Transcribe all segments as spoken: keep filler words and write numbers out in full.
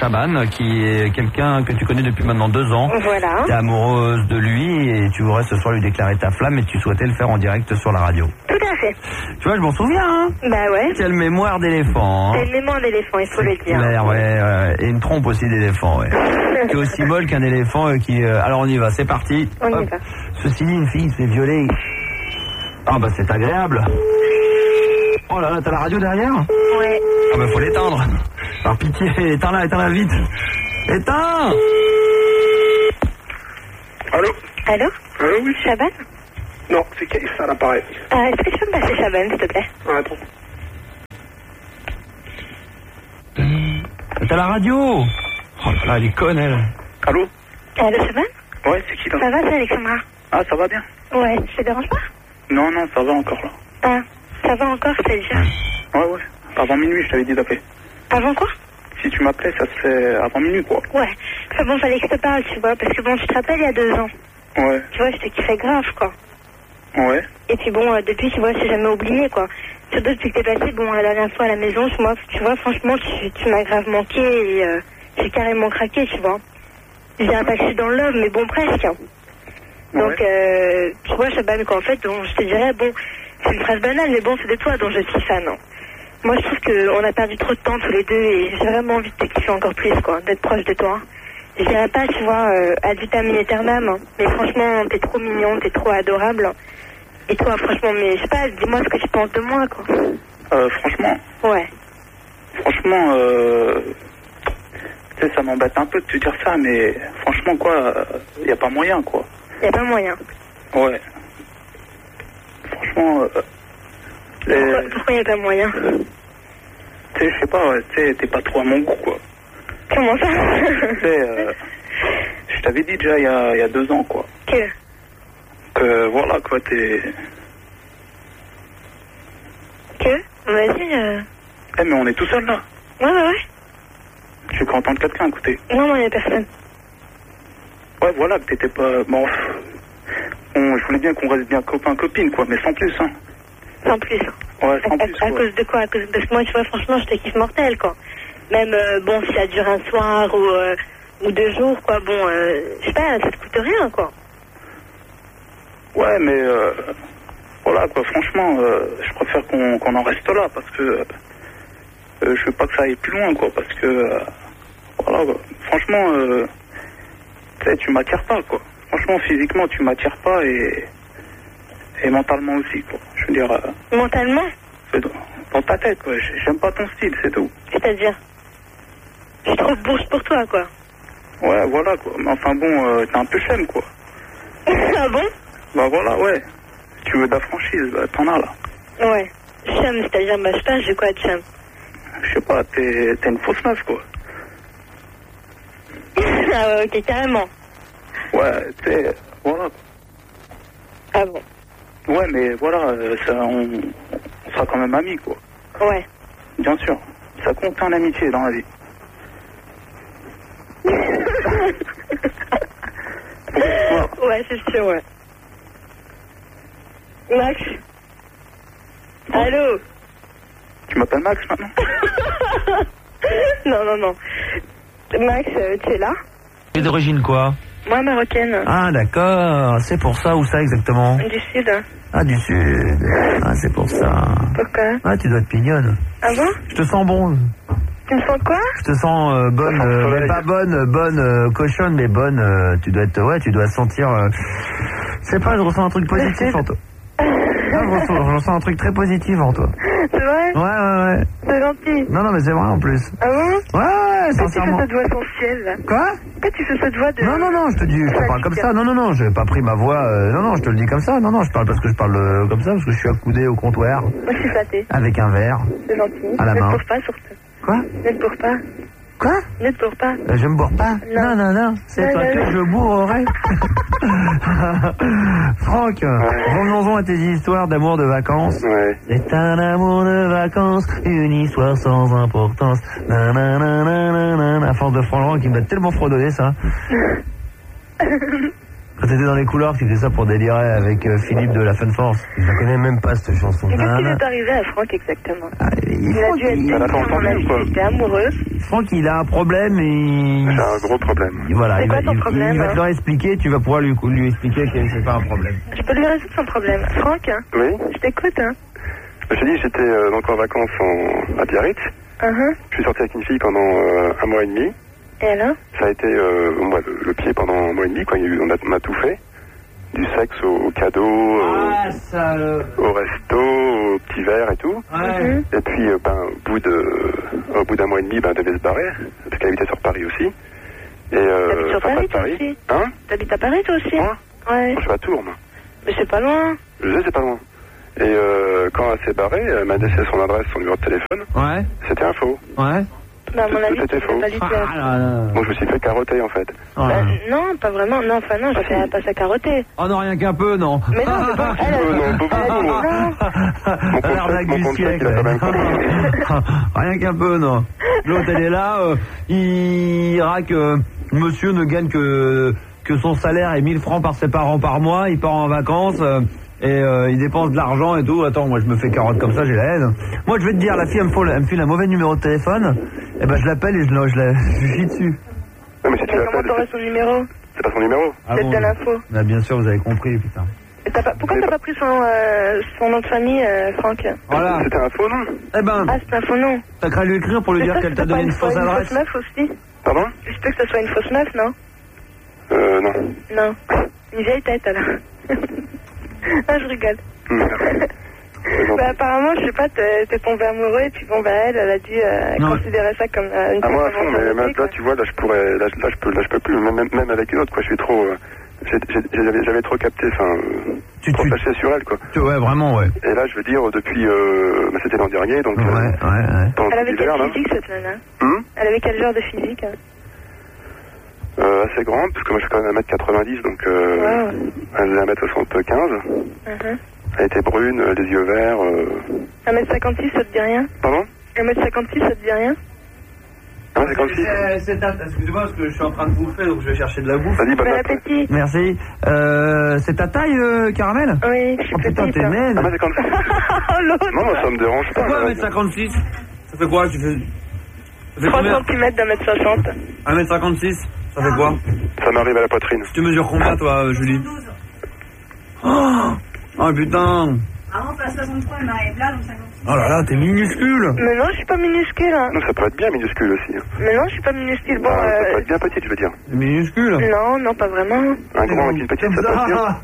Chaban, qui est quelqu'un que tu connais depuis maintenant deux ans. Voilà. Tu es amoureuse de lui et tu voudrais ce soir lui déclarer ta flamme et tu souhaitais le faire en direct sur la radio. Tout à fait. Tu vois, je m'en souviens, hein. Bah ouais. Quelle mémoire d'éléphant, hein. C'est une mémoire d'éléphant, il faut le dire. Claire, ouais, ouais. Et une trompe aussi d'éléphant, ouais. Qui est aussi molle qu'un éléphant euh, qui... Euh... Alors on y va, c'est parti. On Hop. y va. Ceci dit, une fille se fait violer. Ah bah c'est agréable. Oh là là, t'as la radio derrière? Ouais. Ah bah faut l'éteindre. Par pitié, éteins-la, éteins-la vite. Éteins! Allô? Allô? Allô, oui? Chaban? Non, c'est Kaïs à l'appareil. Ah, est-ce que tu peux me passer Chaban, s'il te plaît? Ah, attends. T'as la radio? Oh là là, elle est conne, elle. Allô? Allô, Chaban? Ouais, c'est qui là? Ça va, c'est Alexandra? Ah, ça va bien? Ouais, ça te dérange pas? Non, non, ça va encore là. Ah, ça va encore, c'est-à-dire? Ouais, ouais. Avant minuit, je t'avais dit d'appeler. Avant quoi? Si tu m'appelais, ça se fait avant minuit, quoi. Ouais. Enfin bon, fallait que je te parle, tu vois, parce que bon, tu te rappelles, il y a deux ans. Ouais. Tu vois, je te kiffais grave, quoi. Ouais. Et puis bon, euh, depuis, tu vois, j'ai jamais oublié, quoi. Surtout depuis que t'es passé, bon, la dernière fois à la maison, moi, tu vois, franchement, tu, tu m'as grave manqué et euh, j'ai carrément craqué, tu vois. Je dirais pas que je suis dans le love, mais bon, presque. Hein. Donc, Ouais. euh, tu vois, Chaban, quoi, en fait, bon, je te dirais, bon, c'est une phrase banale, mais bon, c'est de toi dont je suis fan. Hein. Moi, je trouve qu'on a perdu trop de temps tous les deux et j'ai vraiment envie de te kiffer encore plus, quoi, d'être proche de toi. Je dirais pas, tu vois, euh, ad vitam aeternam, hein, mais franchement, t'es trop mignon, t'es trop adorable. Et toi, franchement, mais je sais pas, dis-moi ce que tu penses de moi, quoi. Euh, franchement, Ouais. franchement, euh... tu sais, ça m'embête un peu de te dire ça, mais franchement, quoi, il y a pas moyen, quoi. Y a pas moyen. Ouais. Franchement, euh... Pourquoi, les- pourquoi y a pas moyen? tu sais, je sais pas, ouais, tu sais, t'es pas trop à mon goût, quoi. Comment ça? Tu sais, euh... je t'avais dit déjà il y a, il y a deux ans, quoi. Que? Que voilà, quoi, t'es... Que? Vas-y, euh... Eh, mais on est tout seul, là. Ouais, ouais, ouais. Tu peux entendre quelqu'un, écoutez. Non, non, y a personne. Ouais, voilà, que t'étais pas... Bon, on, je voulais bien qu'on reste bien copain-copine, quoi, mais sans plus, hein. Sans plus. Ouais, sans À, plus, à, à quoi. cause de quoi? À cause Parce que moi, tu vois, franchement, je te kiffe mortel, quoi. Même, euh, bon, si ça dure un soir ou, euh, ou deux jours, quoi, bon, euh, je sais pas, ça te coûte rien, quoi. Ouais, mais... Euh, voilà, quoi, franchement, euh, je préfère qu'on qu'on en reste là, parce que... Euh, je veux pas que ça aille plus loin, quoi, parce que... Euh, voilà, quoi. Franchement, euh, tu sais, tu m'attires pas, quoi. Franchement, physiquement, tu m'attires pas et... Et mentalement aussi, quoi. Je veux dire... Euh, Mentalement? c'est dans, dans ta tête, quoi. J'ai- J'aime pas ton style, c'est tout. C'est-à-dire? Je suis trop bourge pour toi, quoi. Ouais, voilà, quoi. Mais enfin, bon, euh, t'es un peu chème, quoi. Ah bon? Bah voilà, ouais. Si tu veux de la franchise, bah t'en as, là. Ouais. Chum, c'est-à-dire, bah, je sais pas, j'ai quoi de chum? Je sais pas, t'es t'es une fausse meuf, quoi. Ah ouais, ok, carrément. Ouais, tu sais, voilà. Ah bon? Ouais, mais voilà, euh, ça, on, on sera quand même amis, quoi. Ouais. Bien sûr. Ça compte en amitié dans la vie. Ouais, c'est sûr, ouais. Max? Allô? Tu m'appelles Max maintenant? Non, non, non. Max, euh, tu es là? Tu es d'origine quoi? Moi, marocaine. Ah d'accord, c'est pour ça, où ça exactement? Du sud. Ah du sud, ah c'est pour ça. Pourquoi? Ah tu dois être mignonne. Ah bon? Je te sens bon. Tu me sens quoi? Je te sens euh, bonne, Ça sent le euh, soleil. mais pas bonne, euh, bonne euh, cochonne, mais bonne. euh, tu dois être, ouais, tu dois sentir. Euh, je sais pas, je ressens un truc positif en toi. Ah, je, ressens, je ressens un truc très positif en toi. C'est vrai? Ouais, ouais, ouais. C'est gentil. Non, non, mais c'est vrai en plus. Ah bon? Ouais, ouais, Pourquoi tu fais sincèrement. cette voix sensuelle, là? Quoi? Pourquoi tu fais cette voix de... Non, non, non, je te dis, je te parle comme ça. Non, non, non, j'ai pas pris ma voix. euh, non, non, je te le dis comme ça. Non, non, je parle parce que je parle euh, comme ça, parce que je suis accoudé au comptoir Moi, je suis flattée. avec un verre. C'est gentil. À la ne main. te bourre pas, surtout. Quoi? Ne te bourre pas. Quoi? Ne te bourre pas. Euh, Je me bourre pas. Non. Non, non, non. C'est Non, toi non, que non. je bourrerai. Franck, revenons-en à tes histoires d'amour de vacances. Ouais. C'est un amour de vacances, une histoire sans importance. Nananana, à force de Franck qui me doit tellement fredonner ça. Quand t'étais dans les couloirs, tu faisais ça pour délirer avec euh, Philippe de la Fun Force. Je la connais même pas cette chanson. Et qu'est-ce qui Ah, est arrivé à Franck exactement? ah, il, Il a dû être il a pas entendu ou quoi? il était amoureux. Franck, il a un problème et... J'ai un gros problème. Voilà, C'est il quoi va, ton il- problème, il va te hein leur expliquer, tu vas pouvoir lui, lui expliquer que c'est pas un problème. Je peux lui résoudre son problème. Franck, hein, Oui. je t'écoute, hein. Je te dis, j'étais euh, donc en vacances en... à Biarritz. Uh-huh. Je suis sorti avec une fille pendant euh, un mois et demi. Et alors? Ça a été euh, moi, le, le pied pendant un mois et demi. Quoi. Il y a eu, on, a, on a tout fait. Du sexe au, au cadeau, Ah, au, ça... Euh... au resto, au petit verre et tout. Ouais. Et puis, euh, ben, au bout de, au bout d'un mois et demi, ben, elle devait se barrer, parce qu'elle habitait sur Paris aussi. Et euh, T'habites sur enfin, Paris, pas de toi aussi? Hein? T'habites à Paris, toi aussi? Moi? Ouais. Moi, je suis à Tours, moi. Mais c'est pas loin. Je sais, c'est pas loin. Et euh, quand elle s'est barrée, elle m'a laissé son adresse, son numéro de téléphone. Ouais. C'était un faux. Ouais. Bah, à mon Tout avis, était tu faux. pas du tout. Ah, là, là. Moi, je me suis fait carotter, en fait. Oh, Bah, là. non, pas vraiment. Non, enfin non, je Ah, fais si. pas ça carotter. Oh non, rien qu'un peu, non. Mais non, mais bon, elle, Euh, elle, non, beaucoup, elle a dit beaucoup. non. Mon Elle a l'arnaque compte du chèque, siècle. il a quand même Rien qu'un peu, non. L'autre, elle est là, euh, il dira que monsieur ne gagne que, que son salaire est mille francs par ses parents par mois, il part en vacances, euh, et euh, il dépense de l'argent et tout. Attends, moi je me fais carotte comme ça, j'ai la haine. Moi je vais te dire, la fille elle me, faut, elle me file un mauvais numéro de téléphone, et ben je l'appelle et je, la- je, la, je chie dessus. Non, mais si tu Mais comment l'appelles, t'aurais son numéro? c'est pas son numéro. Ah C'est bon, de l'info. bah, bien sûr, vous avez compris, putain. Et t'as pas- Pourquoi t'as pas pris son, euh, son nom de famille, euh, Franck? Voilà. C'était un faux nom. Eh ben, Ah, c'est un faux nom. t'as qu'à lui écrire pour lui Mais dire ça, qu'elle c'est t'a pas donné une une fausse- fausse une adresse. fausse meuf aussi? Pardon? Je peux que ça soit une fausse meuf, non? Euh, non. Non. Une vieille tête, alors. Ah, je rigole. Hmm. C'est gentil. Bah, apparemment, je sais pas, t'es t'es tombé amoureux et puis bon, bah, elle, elle a dû euh, Non. considérer ça comme euh, une Ah, moi à fond, mais aventure là, d'été, quoi. là, tu vois, là je pourrais, là, là, je peux, là je peux plus, même, même avec une autre, quoi. Je suis trop, euh, j'ai- j'ai- j'avais, j'avais trop capté, enfin, euh, Tu- trop tu- fâché sur elle, quoi. Tu- Ouais, vraiment, ouais. Et là, je veux dire, depuis, euh, bah, c'était l'an dernier, donc, Ouais, euh, ouais, ouais. pendant Elle avait l'hiver, quel là. physique, cette nana? Hum Elle avait quel genre de physique, hein? euh, assez grande, parce que moi je suis quand même un mètre quatre-vingt-dix, donc, euh, Wow. elle faisait un mètre soixante-quinze. Uh-huh. Elle était brune, euh, les yeux verts, euh... un mètre cinquante-six, ça te dit rien? Pardon? un mètre cinquante-six, ça te dit rien? un mètre cinquante-six? C'est ta... Excusez-moi parce que je suis en train de bouffer donc je vais chercher de la bouffe. Vas-y, Bon bonne appétit. Merci. Euh, c'est ta taille, euh, Caramel? Oui, je suis Oh putain, petite. t'es hein. maigre. un mètre cinquante-six? Oh, l'autre. Non, moi ça me dérange pas. C'est quoi là. un mètre cinquante-six? Ça fait quoi? Tu fais... Ça fait trois combien? centimètres d'un mètre soixante. un mètre cinquante-six? Ça fait quoi? Ça m'arrive à la poitrine. Tu mesures combien toi, euh, Julie? Oh, oh putain. Avant, pas soixante-trois, elle m'arrive là, donc cinquante-six. Oh là là, t'es minuscule. Mais non, je suis pas minuscule, hein. Non, ça peut être bien minuscule aussi. Hein. Mais non, je suis pas minuscule. Bon, Ah, ça peut euh... être bien petite, je veux dire. T'es minuscule. non, non, pas vraiment. Un grand avec une petite, ça peut être bien.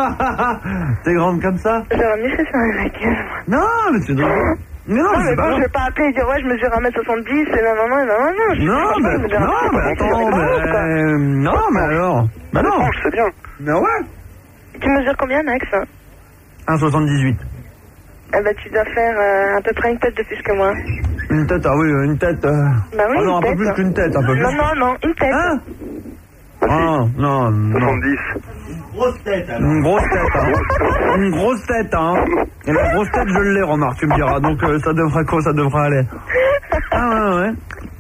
T'es grande comme ça? J'aurais mieux fait ça avec elle, moi. Non, mais tu drôle. Mais non, Non, mais mais c'est pas bon, je grave. vais pas appeler et dire, ouais, je mesure un mètre soixante-dix, et non, non, non, non, non, non. je- Non, franchement, mais, je mesure un non, mais mètre soixante-dix, attends, c'est pas ouf, quoi. mais, euh, non, mais alors. Bah non. Franche, c'est bien. Mais ouais. Tu mesures combien, Max? un virgule soixante-dix-huit. Eh ben, tu dois faire euh, à peu près une tête de plus que moi. Une tête, ah oui, une tête. Euh... Bah oui, ah non, une un peu tête. plus qu'une tête, un peu plus. Non, non, non, une tête. Hein? Bah, si. Ah, non, non. soixante-dix. Grosse tête, alors. Une grosse tête, hein. Une grosse tête, hein. Et la grosse tête, je l'ai, remarque, tu me diras. Donc, euh, ça devrait quoi, ça devrait aller. Ah ouais, ouais.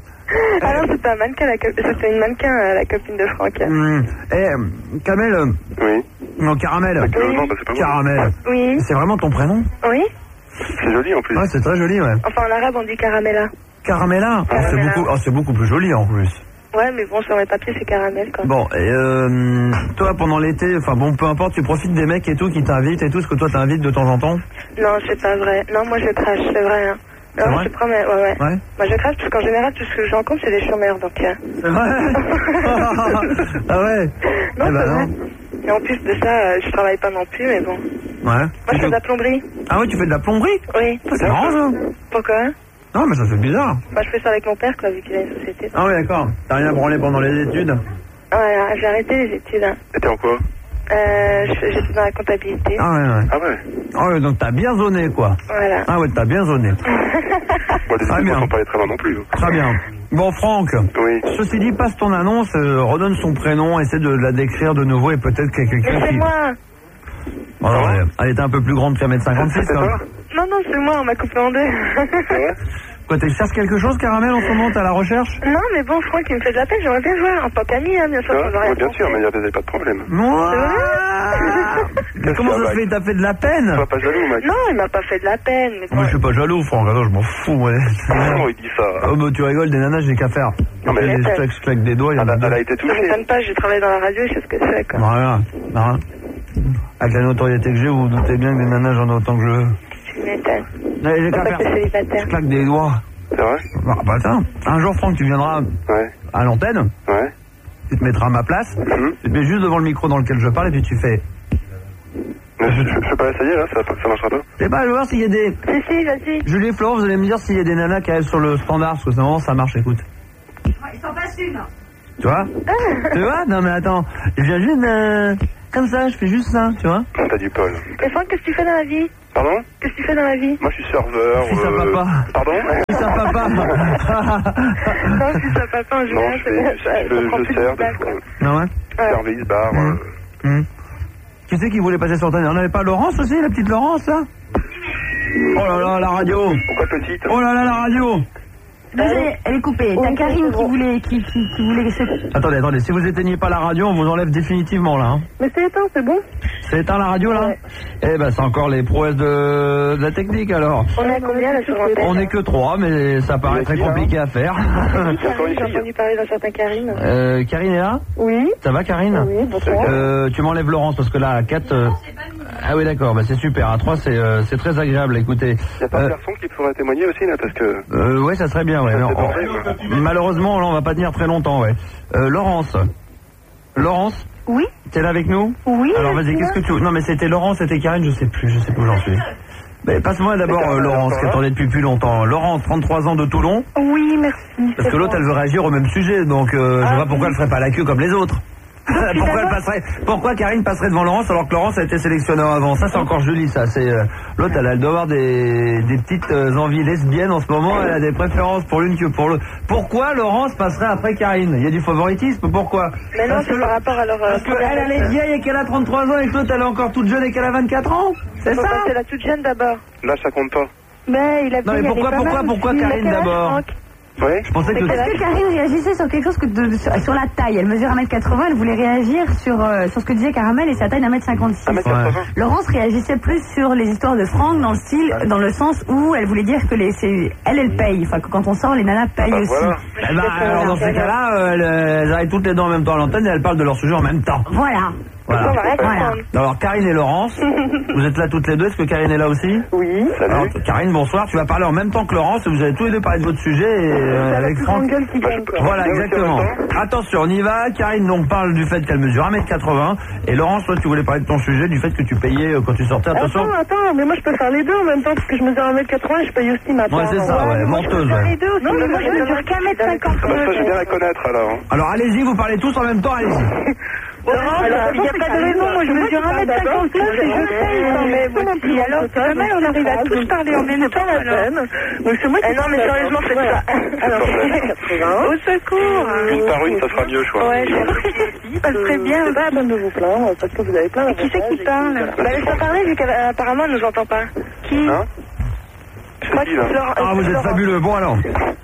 Ah non, c'était un mannequin, la co- c'était une mannequin, euh, la copine de Franck. Hum, Eh, Kamel, euh, Oui. non, Caramel. Bah, que- non, bah, c'est pas moi. Caramel. Oui, C'est vraiment ton prénom? oui. C'est joli en plus. Ouais, c'est très joli, ouais. Enfin, en arabe, on dit caramela. Caramela. Oh, c'est Caramela. beaucoup, oh, c'est beaucoup plus joli, en plus. Ouais, mais bon, sur mes papiers, c'est caramel, quoi. Bon, et euh, toi, pendant l'été, enfin bon, peu importe, tu profites des mecs et tout qui t'invitent et tout, ce que toi t'invites de temps en temps? Non, c'est pas vrai. Non, moi, je crache, c'est vrai, hein. C'est Non, vrai je te promets, ouais, ouais. Ouais. Moi, je crache parce qu'en général, tout ce que je rencontre, c'est des chômeurs, donc... euh, C'est vrai? Ah ouais? Non, Eh ben c'est vrai. non. Et en plus de ça, euh, je travaille pas non plus, mais bon. Moi, Ouais. je fais de la plomberie. Ah ouais, tu fais de la plomberie? Oui. C'est marrant, ça. Pourquoi? Non, mais ça fait bizarre. Bah, je fais ça avec mon père, quoi, vu qu'il a une société. Ah ouais, d'accord. T'as rien branlé pendant les études? Voilà, j'ai arrêté les études. hein. Et t'es en quoi? Euh, je- j'étais dans la comptabilité. Ah ouais, ouais. Ah ouais. Ah ouais, donc t'as bien zoné, quoi. Voilà. Ah ouais, t'as bien zoné. Bon, les Ah, études bien. ne sont pas les très loin non plus. hein. Très bien. Bon, Franck, Oui. ceci dit, passe ton annonce, euh, redonne son prénom, essaie de la décrire de nouveau et peut-être qu'il y a Mais quelqu'un c'est qui... moi. Bon, alors, elle, elle était un peu plus grande qu'un mètre cinquante-six, C'est quand ça? même. Non, non, c'est moi, on m'a coupé en deux. C'est vrai? Quoi, tu cherches quelque chose, Caramel, en ce moment? T'es à la recherche? Non, mais bon, Franck, il me fait de la peine, j'aimerais bien voir. En tant qu'ami, hein, bien sûr. Ah, oui, bien sûr, mais il n'y avait pas de problème. Moi Mais comment ça se fait? T'as fait de la peine? Sois pas jaloux, mec. Non, il m'a pas fait de la peine. Mais Moi, je suis pas jaloux, Franck. Alors, je m'en fous, ouais. Comment il dit ça? Oh, bah, tu rigoles, des nanas, j'ai qu'à faire. Non, mais les claques, je claque des doigts, il y en a Elle a deux. été ça touchée. m'étonne pas, j'ai travaillé dans la radio, je sais ce que c'est, quoi. Voilà, voilà. Avec la notoriété que j'ai, vous vous doutez bien que des nanas, j'en ai autant que je veux. Tu m'étonnes. Allez, j'ai C'est qu'à pas faire. que t'es célibataire. Je claque des doigts. C'est vrai? Bah, bah, tiens, un jour, Franck, tu viendras Ouais. à l'antenne, Ouais. tu te mettras à ma place, Mhm. tu te mets juste devant le micro dans lequel je parle, et puis tu fais... Mais je, je, je peux pas essayer, là? Ça, ça marchera pas? Eh ben, je vais voir s'il y a des... Si, si, vas-y. Julie et Florent, vous allez me dire s'il y a des nanas qui arrivent sur le standard, parce que c'est vraiment, ça marche, écoute. Ouais, il s'en passe une. Tu vois? Tu vois? Non, mais attends, je viens juste... euh, comme ça, je fais juste ça, tu vois? T'as du Paul. Et Franck, qu'est-ce que tu fais dans la vie? Pardon? Qu'est-ce que tu fais dans la vie? Moi, je suis serveur. Je suis sa euh, papa. Pardon? C'est un papa. Non, je suis sa papa en Non, général. je, fais, je, je, je sers des fois. Non, ouais? Service, bar. Hum. euh, Hum. Qui c'est qui voulait passer sur l'antenne? On n'avait pas Laurence aussi, la petite Laurence, là? Oh là là, la radio! Pourquoi petite? Oh là là, la radio! Désolée, elle est coupée. T'as Karine qui voulait, qui, qui, qui voulait se... Attendez, attendez, si vous éteignez pas la radio, on vous enlève définitivement, là. Hein. Mais c'est éteint, c'est bon? C'est éteint la radio, là? Ouais. Eh ben, c'est encore les prouesses de, de la technique, alors. On est à combien là sur l'antenne? On n'est que trois, mais ça paraît très compliqué à faire. Karine, j'ai entendu parler d'un certain Karine. euh, Karine est là? Oui. Ça va, Karine? Oui, bonsoir. Euh, tu m'enlèves Laurence, parce que là, à quatre... euh, Ah oui, d'accord, bah c'est super. À trois, c'est euh, c'est très agréable, écoutez. Y'a pas Euh, de garçon qui pourrait témoigner aussi, là? Parce que. euh, ouais, ça serait bien, ouais. Ça Non, fait on- bordel, quoi. malheureusement, là, on va pas tenir très longtemps, ouais. Euh, Laurence. Laurence, Oui. t'es là avec nous? Oui. Alors vas-y, qu'est-ce que tu... Non, mais c'était Laurence, c'était Karine, je sais plus, je sais plus où j'en suis. Mais passe-moi d'abord C'est euh, Karine, Laurence, qui alors, attendait depuis plus longtemps. Laurence, trente-trois ans de Toulon, Oui, merci. parce que l'autre, elle veut réagir au même sujet, donc euh, je Ah, vois pas pourquoi oui. elle ferait pas la queue comme les autres. pourquoi, elle d'abord- passerait, pourquoi Karine passerait devant Laurence alors que Laurence a été sélectionneur avant? Ça, c'est encore joli, ça. C'est euh, l'autre, elle, elle doit avoir des, des petites euh, envies lesbiennes en ce moment. Elle a des préférences pour l'une que pour l'autre. Pourquoi Laurence passerait après Karine? Il y a du favoritisme. Pourquoi? Mais non, Parce c'est que par rapport à leur... euh, Parce qu'elle, elle est vieille et qu'elle a trente-trois ans et que l'autre, elle est encore toute jeune et qu'elle a vingt-quatre ans. C'est Faut ça? passer la toute jeune d'abord. Là, ça compte pas. Mais il a Non, mais il y a pourquoi- des pas pourquoi- mal pourquoi aussi. Karine Il a quel âge, d'abord? Franck? Oui? Je pensais que... C'est quel âge? Est-ce que Karine réagissait sur quelque chose que de, sur, sur la taille? Elle mesure un mètre quatre-vingts, elle voulait réagir sur, euh, sur ce que disait Caramel et sa taille d'un mètre cinquante-six. un mètre quatre-vingts. Laurence réagissait plus sur les histoires de Franck dans le style, dans le sens où elle voulait dire que les, c'est, elle, elle paye. Enfin, que quand on sort, les nanas payent Bah, aussi. voilà. Eh ben, alors dans ces cas-là, euh, elles, elles arrivent toutes les deux en même temps à l'antenne et elles parlent de leur sujet en même temps. Voilà. Voilà. On va rien Voilà. comprendre. Alors Karine et Laurence, vous êtes là toutes les deux, est-ce que Karine est là aussi? Oui. Alors Karine, bonsoir, tu vas parler en même temps que Laurence et vous allez tous les deux parler de votre sujet et, euh, avec Franck. gueule qui gagne, quoi. Voilà, Je peux exactement. aussi en même Attention, on y va. Karine donc parle du fait qu'elle mesure un mètre quatre-vingts et Laurence, toi tu voulais parler de ton sujet, du fait que tu payais euh, quand tu sortais. Attention. Attends, attends, mais moi je peux faire les deux en même temps parce que je mesure un mètre quatre-vingts et je paye aussi ma part. Ouais, c'est ça, ouais, moi, je peux menteuse, faire ouais. les deux aussi. Non, mais moi je mesure qu'un mètre cinquante. Ah bah, ça, j'ai bien à connaître, alors. hein. Alors allez-y, vous parlez tous en même temps, allez-y. Laurence, il n'y a pas de raison, moi je mesure un mètre cinquante-neuf et je paye quand même. Et alors, quand même, on arrive à tous parler en même temps. C'est pas la peine. Donc c'est moi qui... Non, mais sérieusement, faites ça. Alors, au secours. Une par une, ça sera mieux, je crois. Ouais, je aussi, ça serait bien. C'est pas la peine de vous plaindre, parce que vous avez plein de... Qui c'est qui parle? Bah laisse-moi parler, vu qu'apparemment elle nous entend pas. Qui? Hein? C'est qui, là? Ah, vous êtes fabuleux. Bon alors.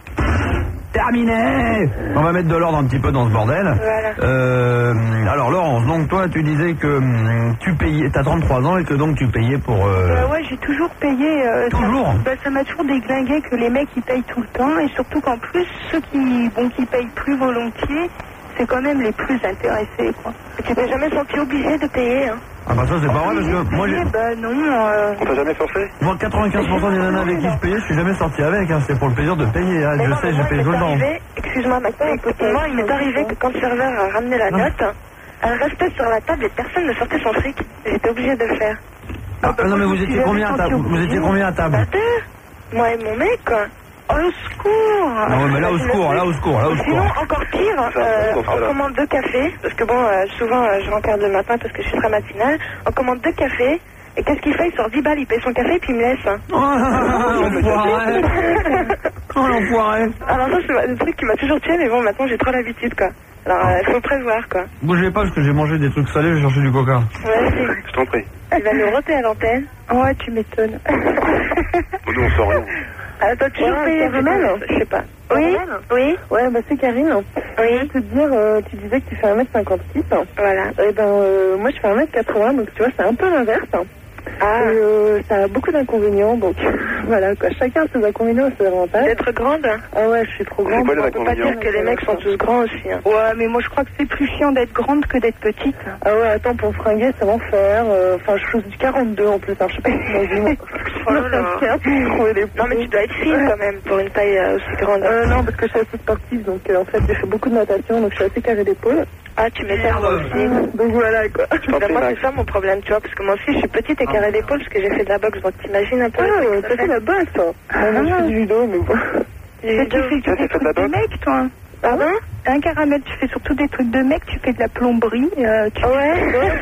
Terminé. On va mettre de l'ordre un petit peu dans ce bordel. Voilà. Euh, alors Laurence, donc toi tu disais que hum, tu payais, t'as trente-trois ans et que donc tu payais pour... Euh... Euh, ouais, j'ai toujours payé. Euh, Toujours ça, bah, ça m'a toujours déglingué que les mecs ils payent tout le temps et surtout qu'en plus ceux qui, bon, qui payent plus volontiers, c'est quand même les plus intéressés, quoi. Et tu t'es jamais senti obligé de payer, hein? Ah bah ça c'est pas vrai parce que moi, j'ai- Eh bah non. Euh... On t'a jamais forcé? moi quatre-vingt-quinze pour cent des nanas avec qui je payais, je suis jamais sorti avec, hein. C'est pour le plaisir de payer, hein. Mais Je non, sais, mais j'ai moi, payé il tout le m'est temps. arrivé- Excuse-moi, maintenant, moi, il m'est arrivé que quand le serveur a ramené la note, elle restait sur la table et personne ne sortait son fric. J'étais obligée de le faire. Ah, non mais vous étiez combien à table? Vous étiez combien à table? Bah, deux. Moi et mon mec, quoi. Oh, au secours! Non mais là au secours, là au secours, là au Sinon, secours. encore pire, euh, on commande deux cafés, parce que bon, euh, souvent euh, je rentre le matin parce que je suis très matinale. On commande deux cafés, et qu'est-ce qu'il fait? Il sort dix balles, il paye son café, puis il me laisse. Hein. Oh l'enfoiré. Oh l'enfoiré. Alors ça, c'est le truc qui m'a toujours tué, mais bon, maintenant j'ai trop l'habitude, quoi. Alors, il faut prévoir, quoi. Bougez pas parce que j'ai mangé des trucs salés, j'ai cherché du coca. Ouais, c'est... Je t'en prie. Il va nous roter à l'antenne. Ouais, tu m'étonnes. Bon, nous, on sort rien. Ah, toi, tu Ouais, payé Caramel. Je sais pas. Oui, oui, Ouais, bah c'est Karine. oui. Je veux te dire, euh, tu disais que tu fais un mètre cinquante-six. Voilà. Eh ben, euh, moi je fais un mètre quatre-vingts, donc tu vois, c'est un peu l'inverse. Ah, Et, euh, ça a beaucoup d'inconvénients, donc voilà quoi. Chacun a ses inconvénients et ses avantages. d'être grande. Ah ouais, je suis trop C'est grande. quoi les On peut pas inconvénients dire que les mecs sont tous grands aussi. Hein. Ouais, mais moi je crois que c'est plus chiant d'être grande que d'être petite. Ah ouais, attends, pour fringuer, c'est l'enfer. Euh, Enfin, je fais du quarante-deux en plus, hein, je sais pas si t'imagines. Oh là là. Non, mais tu dois être fine quand même pour une taille euh, aussi grande. Euh, non, parce que je suis assez sportive, donc euh, en fait j'ai fait beaucoup de natation, donc je suis assez carré d'épaule. Ah, tu m'énerves moi aussi. Donc voilà quoi. Ben, moi, c'est ça mon problème, tu vois, parce que moi aussi, je suis petite et carrée d'épaule parce que j'ai fait de la boxe, donc t'imagines un peu. Ah, le euh, truc que t'as ça fait la boxe, toi. Ah, moi, je fais du judo, mais bon. fait. Mais tu fais Ça, que des c'est fait de trucs la de boxe. mec, toi. Pardon? Un caramel, tu fais surtout des trucs de mec, tu fais de la plomberie. Euh, tu... Ouais.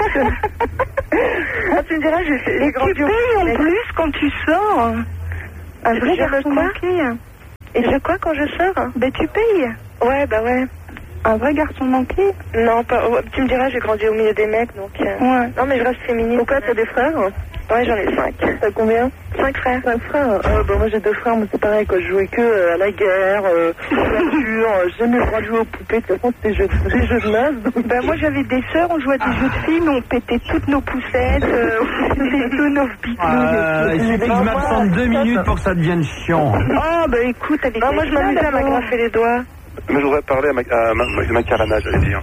Ah, tu me diras, je fais les grands Tu payes en plus quand tu sors. Un Je vrai gère garçon quoi manqué. Et je quoi quand je sors? Ben tu payes. Ouais, bah ouais. Un vrai garçon manqué. Non, pas. Ouais, tu me diras, j'ai grandi au milieu des mecs, donc. euh, Ouais. Non, mais je reste féminine. Pourquoi t'as des frères? Ouais, j'en ai cinq. T'as combien? Cinq frères. Cinq frères. Ah, bah, moi j'ai deux frères, mais c'est pareil, quoi. Je jouais que euh, à la guerre, euh, voiture, euh, j'ai jamais le droit de jouer aux poupées. De toute façon, c'était jeux- des jeux de meufs. Donc... Bah, moi j'avais des sœurs, on jouait à des jeux de filles, mais on pétait toutes nos poussettes, euh, on faisait tous nos bitous. Euh, il suffit que je m'absente deux minutes pour que ça devienne chiant. Oh, bah écoute, avec non, moi je m'amusais à m'agrafer les doigts. Mais je voudrais parler à ma, à ma, ma, Macarena, j'allais dire.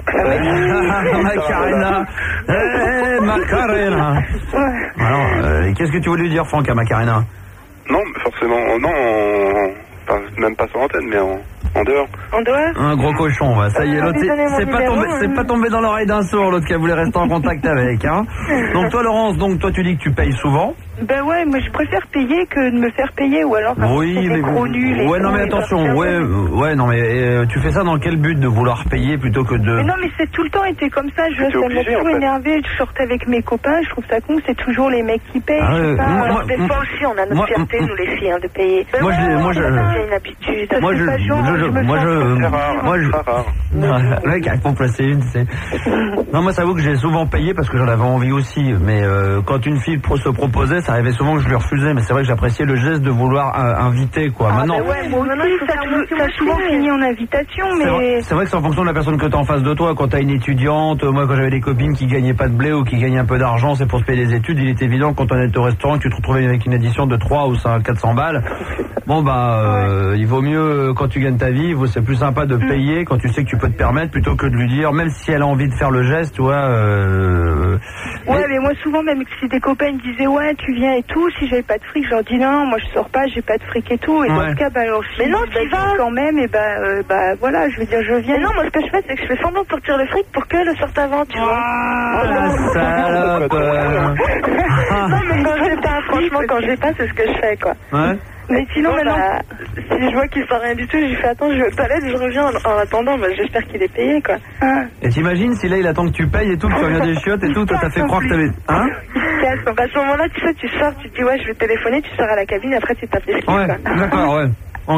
Macarena. Eh, Macarena. Alors, euh, qu'est-ce que tu voulais lui dire, Franck, à Macarena? Non, mais forcément, non, en- enfin, même pas sur l'antenne, mais en, en dehors. En dehors? Un gros cochon, va. Ça y est, l'autre, c'est- Donnez mon c'est pas numéro, tombé, hein. c'est pas tombé dans l'oreille d'un sourd, l'autre qui voulait rester en contact avec, hein. Donc toi, Laurence, donc toi, tu dis que tu payes souvent. Ben ouais, mais je préfère payer que de me faire payer, ou alors quand Oui, c'est mais des gros nuls. et ouais, non, tout, mais et attention, personne. ouais, euh, ouais, non, mais euh, tu fais ça dans quel but de vouloir payer plutôt que de. Mais non, mais c'est tout le temps été comme ça. Je T'es ça m'a obligé, toujours en fait. énervé. Je sortais avec mes copains. Je trouve ça con. C'est toujours les mecs qui payent. Ah je sais ouais, pas. moi- Alors, Des fois aussi, on a notre moi- fierté, nous les filles, hein, de payer. Moi, je, moi, je, C'est une habitude. moi, je, pas genre, je- je me moi, sens je, Très rare, moi, je, très rare. le mec a pour placer une, tu sais. Non, moi, ça vaut que j'ai souvent payé parce que j'en avais envie aussi. Mais euh, quand une fille pro se proposait, ça arrivait souvent que je lui refusais. Mais c'est vrai que j'appréciais le geste de vouloir euh, inviter, quoi. Maintenant, Ah, ouais, moi aussi, ça, ça a souvent fini en invitation, c'est vrai, mais. c'est vrai que c'est en fonction de la personne que tu as en face de toi. Quand tu as une étudiante, euh, moi, quand j'avais des copines qui gagnaient pas de blé ou qui gagnaient un peu d'argent, c'est pour se payer des études. Il est évident que quand on est au restaurant, que tu te retrouvais avec une édition de trois ou quatre cents balles. Bon, bah, euh, il vaut mieux, euh, quand tu gagnes ta vie, il vaut- c'est plus sympa de payer quand tu sais que tu peux te permettre plutôt que de lui dire, même si elle a envie de faire le geste, tu vois. Euh, Ouais, mais moi, souvent, même si des copains me disaient, ouais, tu viens et tout, si j'avais pas de fric, je leur dis, non, moi, je sors pas, j'ai pas de fric et tout. Et dans Ouais. ce cas, bah, alors, si Mais non, bah, tu je vas. dis quand même, et bah, euh, bah, voilà, je veux dire, je viens. Mais non, moi, ce que je fais, c'est que je fais semblant de sortir le fric pour que le sorte avant, tu vois. Ah, la salope. euh. Non, mais quand j'ai pas, franchement, quand j'ai pas, c'est ce que je fais, quoi. Ouais. Mais sinon, Bon, maintenant, bah, si je vois qu'il fait rien du tout, je lui fais attends, je vais aux toilettes, je reviens en, en attendant, bah, j'espère qu'il est payé, quoi. Ah. Et t'imagines si là il attend que tu payes et tout, que tu reviens des chiottes et tout, toi t'as fait croire que t'avais. Hein? Bah, à ce moment-là, tu sais, tu sors, tu te dis ouais, je vais téléphoner, tu sors à la cabine, après tu tapes les skis, Ouais, quoi. d'accord, ouais. Ok.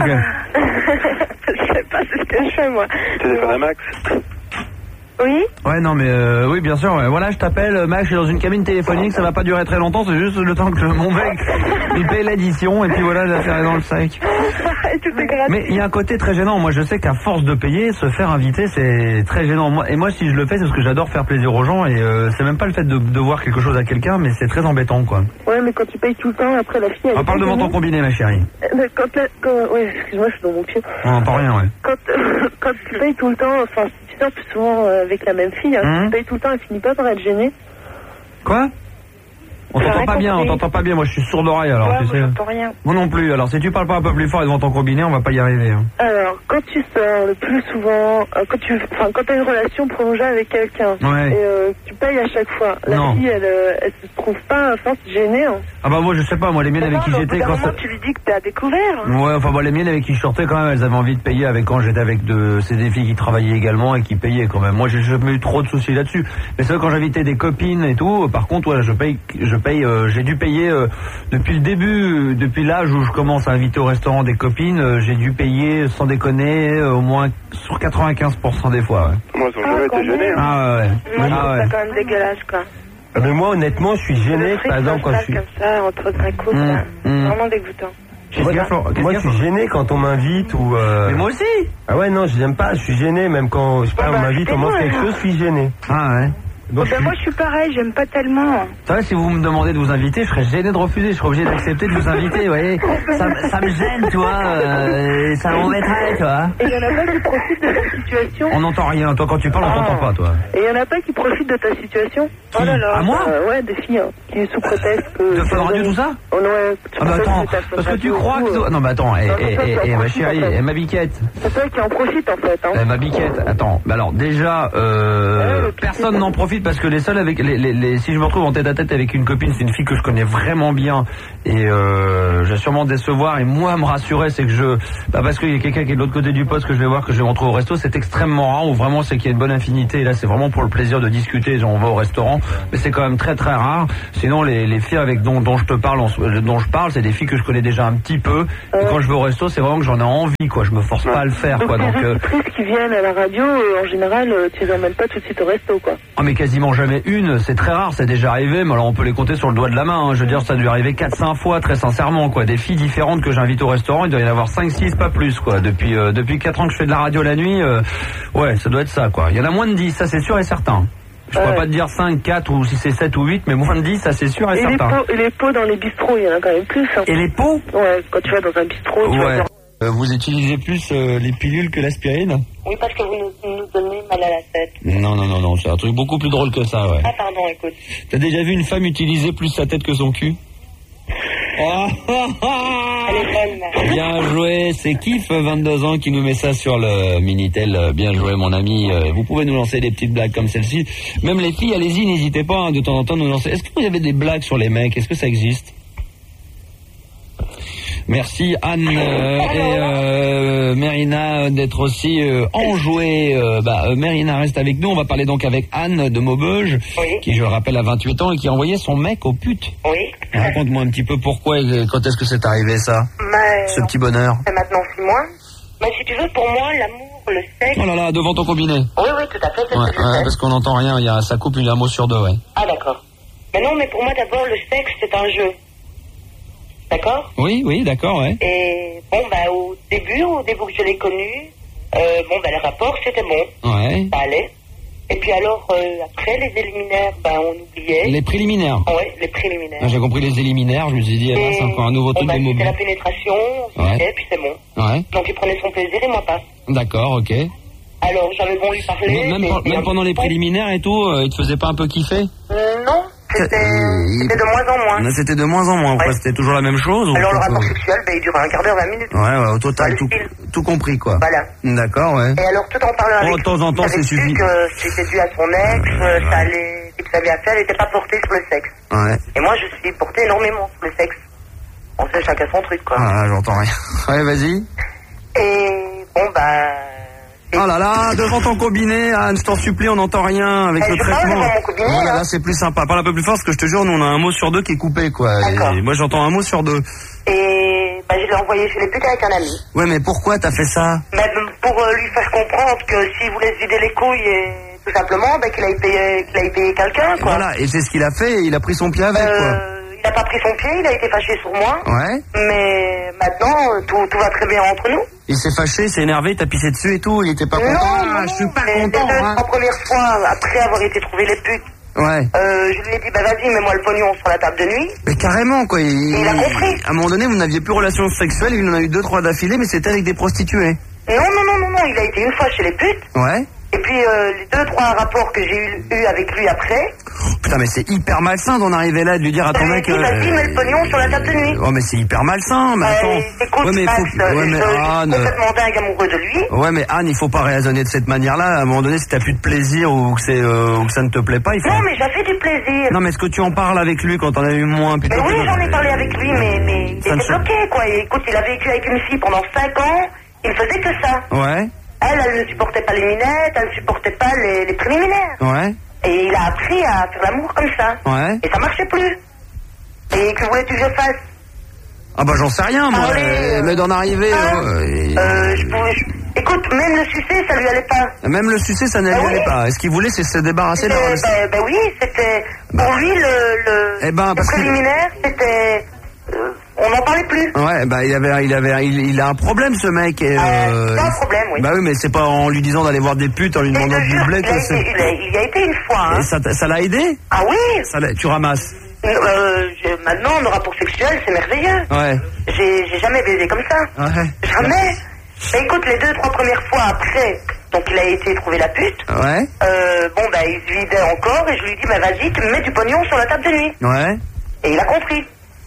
Je sais pas, c'est ce que je fais, moi. Téléphone à Max. Oui? Ouais, non, mais euh, oui, bien sûr. Ouais. Voilà, je t'appelle, euh, Max, je suis dans une cabine téléphonique, ça va pas durer très longtemps, c'est juste le temps que mon mec il paye l'addition et puis voilà, l'affaire est dans le sac. Et tout est gratuit. Mais il y a un côté très gênant. Moi, je sais qu'à force de payer, se faire inviter, c'est très gênant. Moi, et moi, si je le fais, c'est parce que j'adore faire plaisir aux gens et euh, c'est même pas le fait de devoir quelque chose à quelqu'un, mais c'est très embêtant, quoi. Ouais, mais quand tu payes tout le temps, après la fille, elle. On parle devant ton combiné, ma chérie. Euh, Quand la, quand, ouais, excuse-moi, je suis dans mon pied. On n'entend rien, ouais. Quand, euh, quand tu payes tout le temps, enfin, si tu sors plus souvent euh, avec la même fille, hein, Hum. si tu payes tout le temps, elle finit pas par être gênée. Quoi? On t'entend pas bien, on t'entend pas bien. Moi, je suis sourd d'oreille, alors, Ouais, tu moi, sais. j'entends rien. Moi non plus. Alors, si tu parles pas un peu plus fort devant ton combiné, on va pas y arriver. Hein. Alors, quand tu sors le plus souvent, euh, quand tu, enfin, quand t'as une relation prolongée avec quelqu'un, Ouais. et euh, tu payes à chaque fois, la Non. fille, elle, euh, elle se trouve pas à force gênée. Hein. Ah bah moi, je sais pas. Moi, les miennes avec qui Non, j'étais au bout d'un quand ça... moment, tu lui dis que t'es à découvert. Ouais, enfin bon, les miennes avec qui je sortais quand même, elles avaient envie de payer avec quand j'étais avec de c'est des filles qui travaillaient également et qui payaient quand même. Moi, j'ai jamais eu trop de soucis là-dessus. Mais c'est vrai quand j'invitais des copines et tout, par contre, ouais, je paye, je paye, euh, j'ai dû payer euh, depuis le début, depuis l'âge où je commence à inviter au restaurant des copines, euh, j'ai dû payer, sans déconner, euh, au moins sur quatre-vingt-quinze pour cent des fois. Ouais. Moi, ils ont jamais été gênés. Hein. Ah ouais. Moi, je Ah trouve ouais. ça quand même dégueulasse, quoi. Ah, mais moi, honnêtement, je suis gêné, Le fric par exemple, quand je s'installe suis... comme ça, entre un couple, Mmh, là. mmh. C'est vraiment dégoûtant. Qu'est-ce qu'il y a, Florent ? Qu'est-ce Moi, qu'il y je a, suis Florent ? gêné quand on m'invite ou... Euh... Mais moi aussi. Ah ouais, non, je n'aime pas, je suis gêné, même quand, je sais pas, Bon, on bah, m'invite, on mange invitez-moi, quelque alors. chose, je suis gêné. Ah ouais. Donc, je Ben, suis- moi, je suis pareil, j'aime pas tellement. Ça va, si vous me demandez de vous inviter, je serais gêné de refuser, je serais obligé d'accepter de vous inviter, vous voyez. Ça, ça me gêne, tu vois, euh, ça m'embêterait, tu vois. Et il y en a pas qui profitent de ta situation. On n'entend rien, toi quand tu parles, on Ah. t'entend pas, toi. Et il y en a pas qui profitent de ta situation. Qui ? À moi ? Euh, Ouais, des filles hein, qui sous prétexte que... De Fun Radio, tout ça ? Oh non, ouais, sous Ah bah prétexte attends, que t'as Fun parce que tu Radio, crois que... tout, euh, Non mais attends, eh, Non, eh, c'est ça, eh, tu en eh, ma profites, chérie, en fait. eh, ma biquette, C'est toi qui en profites, en fait. Hein. eh, ma biquette, attends, bah alors déjà, euh, Ouais, le personne piquet. n'en profite parce que les seuls avec... Les, les, les- si je me retrouve en tête à tête avec une copine, c'est une fille que je connais vraiment bien et euh, je vais sûrement décevoir et moi me rassurer, c'est que je... Bah parce qu'il y a quelqu'un qui est de l'autre côté du poste que je vais voir, que je vais me retrouver au resto, c'est extrêmement rare, ou vraiment c'est qu'il y a une bonne infinité et là c'est vraiment pour le plaisir de discuter, on va au restaurant, mais c'est quand même très très rare. Sinon les, les filles avec dont, dont je te parle, en- dont je parle, c'est des filles que je connais déjà un petit peu et quand je vais au resto, c'est vraiment que j'en ai envie, quoi, je me force pas à le faire, Donc quoi, donc... les euh, auditrices qui viennent à la radio, euh, en général, euh, tu les emmènes pas tout de suite au resto, quoi. Ah mais quasiment jamais une, c'est très rare, c'est déjà arrivé, mais alors on peut les compter sur le doigt de la main, hein. Je veux dire ça a dû arriver quatre cinq fois très sincèrement, quoi, des filles différentes que j'invite au restaurant, il doit y en avoir cinq six, pas plus, quoi, depuis euh, depuis quatre ans que je fais de la radio la nuit, euh, ouais ça doit être ça, quoi, il y en a moins de dix, ça c'est sûr et certain. Je pourrais Ouais. pas te dire cinq, quatre ou si c'est sept ou huit, mais moins de dix, ça c'est sûr et, Et les, certain. pots, et les pots dans les bistrots, il y en a quand même plus. Hein. Et les pots? Ouais, quand tu vas dans un bistrot, tu vas Ouais. faire... Euh, vous utilisez plus euh, les pilules que l'aspirine? Oui, parce que vous nous, nous donnez mal à la tête. Non, non, non, non, c'est un truc beaucoup plus drôle que ça, ouais. Ah, pardon, écoute. T'as déjà vu une femme utiliser plus sa tête que son cul? Oh, oh, oh. Elle est bonne. Bien joué, c'est Kif, vingt-deux ans, qui nous met ça sur le Minitel. Bien joué, mon ami. Euh, Vous pouvez nous lancer des petites blagues comme celle-ci. Même les filles, allez-y, n'hésitez pas hein, de temps en temps nous lancer. Est-ce que vous avez des blagues sur les mecs? Est-ce que ça existe? Merci Anne euh, et euh, Mérina d'être aussi euh, enjouée. Euh, bah, euh, Mérina reste avec nous. On va parler donc avec Anne de Maubeuge, Oui. qui je le rappelle a vingt-huit ans et qui a envoyé son mec aux putes. Oui. Raconte-moi un petit peu pourquoi et quand est-ce que c'est arrivé ça, Mais, ce petit bonheur. c'est maintenant six mois. Mais si tu veux, pour moi, l'amour, le sexe... Oh là là, devant ton combiné. Oui, oui, tout à fait, c'est Ouais, ce que je ouais, sais. parce qu'on n'entend rien, il y a, ça coupe il y a un mot sur deux, ouais. Ah, d'accord. Mais non, mais pour moi, d'abord, le sexe, c'est un jeu. D'accord? Oui, oui, d'accord, ouais. Et bon, bah, au début, au début que je l'ai connu, euh, bon, bah, le rapport, c'était bon. Ouais. Ça allait. Et puis alors, euh, après, les éliminaires, bah, on oubliait. Les préliminaires. Ouais, les préliminaires. Ah, j'ai compris les éliminaires, je me suis dit, eh ben, c'est encore un nouveau bon, truc bah, de c'était mobile. la pénétration, on Ouais. se disait, puis c'est bon. Ouais, Donc, il prenait son plaisir et moi pas. d'accord, ok. Alors, j'avais bon lui parler. Mais même, mais- pen- mais même un pendant petit les peu. préliminaires et tout, euh, il te faisait pas un peu kiffer? Euh, Non, c'était Euh, c'était de moins en moins. Mais C'était de moins en moins, Ouais. c'était toujours la même chose ou Alors, le quoi, rapport quoi sexuel, bah, il durait un quart d'heure, vingt minutes. Ouais, ouais, au total, Voilà, tout, le style. tout compris, quoi. Voilà. D'accord, ouais. Et alors, tout en parlant avec Oh, de temps en temps, j'avais c'est su suffit. que c'était dû à son ex, euh, ça allait, qu'il savait à faire, elle n'était pas portée sur le sexe. Ouais. Et moi, je suis portée énormément sur le sexe. On sait chacun son truc, quoi. Ah, j'entends rien. Ouais, vas-y. Et bon, bah... Oh là là, devant ton combiné, Anne, je t'en supplie, on n'entend rien avec Eh, le je parle traitement. devant mon combiné, Voilà, hein. là, c'est plus sympa. Parle un peu plus fort parce que je te jure, nous, on a un mot sur deux qui est coupé, quoi. D'accord. Et moi, j'entends un mot sur deux. Et bah, je l'ai envoyé chez les putes avec un ami. Ouais, mais pourquoi t'as fait ça? Même pour euh, lui faire comprendre que s'il voulait se vider les couilles, et tout simplement, bah, qu'il aille payer, qu'il aille payer quelqu'un, quoi. Voilà, et c'est ce qu'il a fait, et il a pris son pied avec, quoi. Euh, il n'a pas pris son pied, il a été fâché sur moi. Ouais. Mais maintenant, euh, tout, tout va très bien entre nous. Il s'est fâché, il s'est énervé, il t'a pissé dessus et tout, il était pas non, content. non, Ah, je suis pas mais content, les deux, hein. trois premières fois, après avoir été trouvé les putes, Ouais. euh, je lui ai dit, bah vas-y, mets-moi le pognon sur la table de nuit. Mais carrément, quoi. Il, Il a compris. À un moment donné, vous n'aviez plus de relations sexuelles, il en a eu deux, trois d'affilée, mais c'était avec des prostituées. Non, non, non, non, non, il a été une fois chez les putes. Ouais. Et puis euh, les deux, trois rapports que j'ai eu, eu avec lui après, Oh, putain, mais c'est hyper malsain d'en arriver là, de lui dire à je ton lui ai mec... dit, vas-y, euh, mets le pognon sur la table de nuit. Oh, mais c'est hyper malsain, mais attends. Euh, écoute, ouais, mais Max, faut... euh, ouais, mais je, je suis Anne... complètement dingue amoureux de lui. Ouais, mais Anne, il faut pas raisonner de cette manière-là. À un moment donné, si t'as plus de plaisir ou que, c'est, euh, ou que ça ne te plaît pas, il faut... Non, mais j'ai fait du plaisir. Non, mais est-ce que tu en parles avec lui quand on a eu moins plutôt Mais oui, que- j'en ai parlé avec lui, mais, mais il Ça ne était se- bloqué, quoi. Et écoute, il a vécu avec une fille pendant cinq ans, il faisait que ça. Ouais, Elle, elle ne supportait pas les minettes, elle ne supportait pas les, les préliminaires. ouais, Et il a appris à faire l'amour comme ça. ouais. Et ça marchait plus. Et que voulais-tu que je fasse? Ah bah j'en sais rien, moi. Allez, euh, mais d'en arriver... hein euh, et- Euh, je pouvais... je- Écoute, même le sucer, ça lui allait pas. Même le sucer, ça ne lui Ah oui. allait pas. Et ce qu'il voulait, c'est se débarrasser de... C'était- Ben ben oui, c'était... Pour lui, le, le, Eh ben, le parce que- préliminaire, c'était... euh, on n'en parlait plus. Ouais, bah il avait, il avait, il, il a un problème ce mec. Et, Euh, c'est un problème, oui. Bah oui, mais c'est pas en lui disant d'aller voir des putes, en lui Et je demandant te du jure, blé il, que a c'est. été, il, a, il y a été une fois. Hein. Et ça, t'a- ça l'a aidé. Ah oui. Ça l'a- Tu ramasses. Euh, je- maintenant, le rapport sexuel, c'est merveilleux. Ouais. J'ai j'ai jamais baisé comme ça. Ouais. Jamais. Mais écoute, les deux, trois premières fois après, donc il a été trouver la pute. Ouais. Euh, bon, bah, il se vidait encore et je lui dis, bah, vas-y, tu me mets du pognon sur la table de nuit. Ouais. Et il a compris.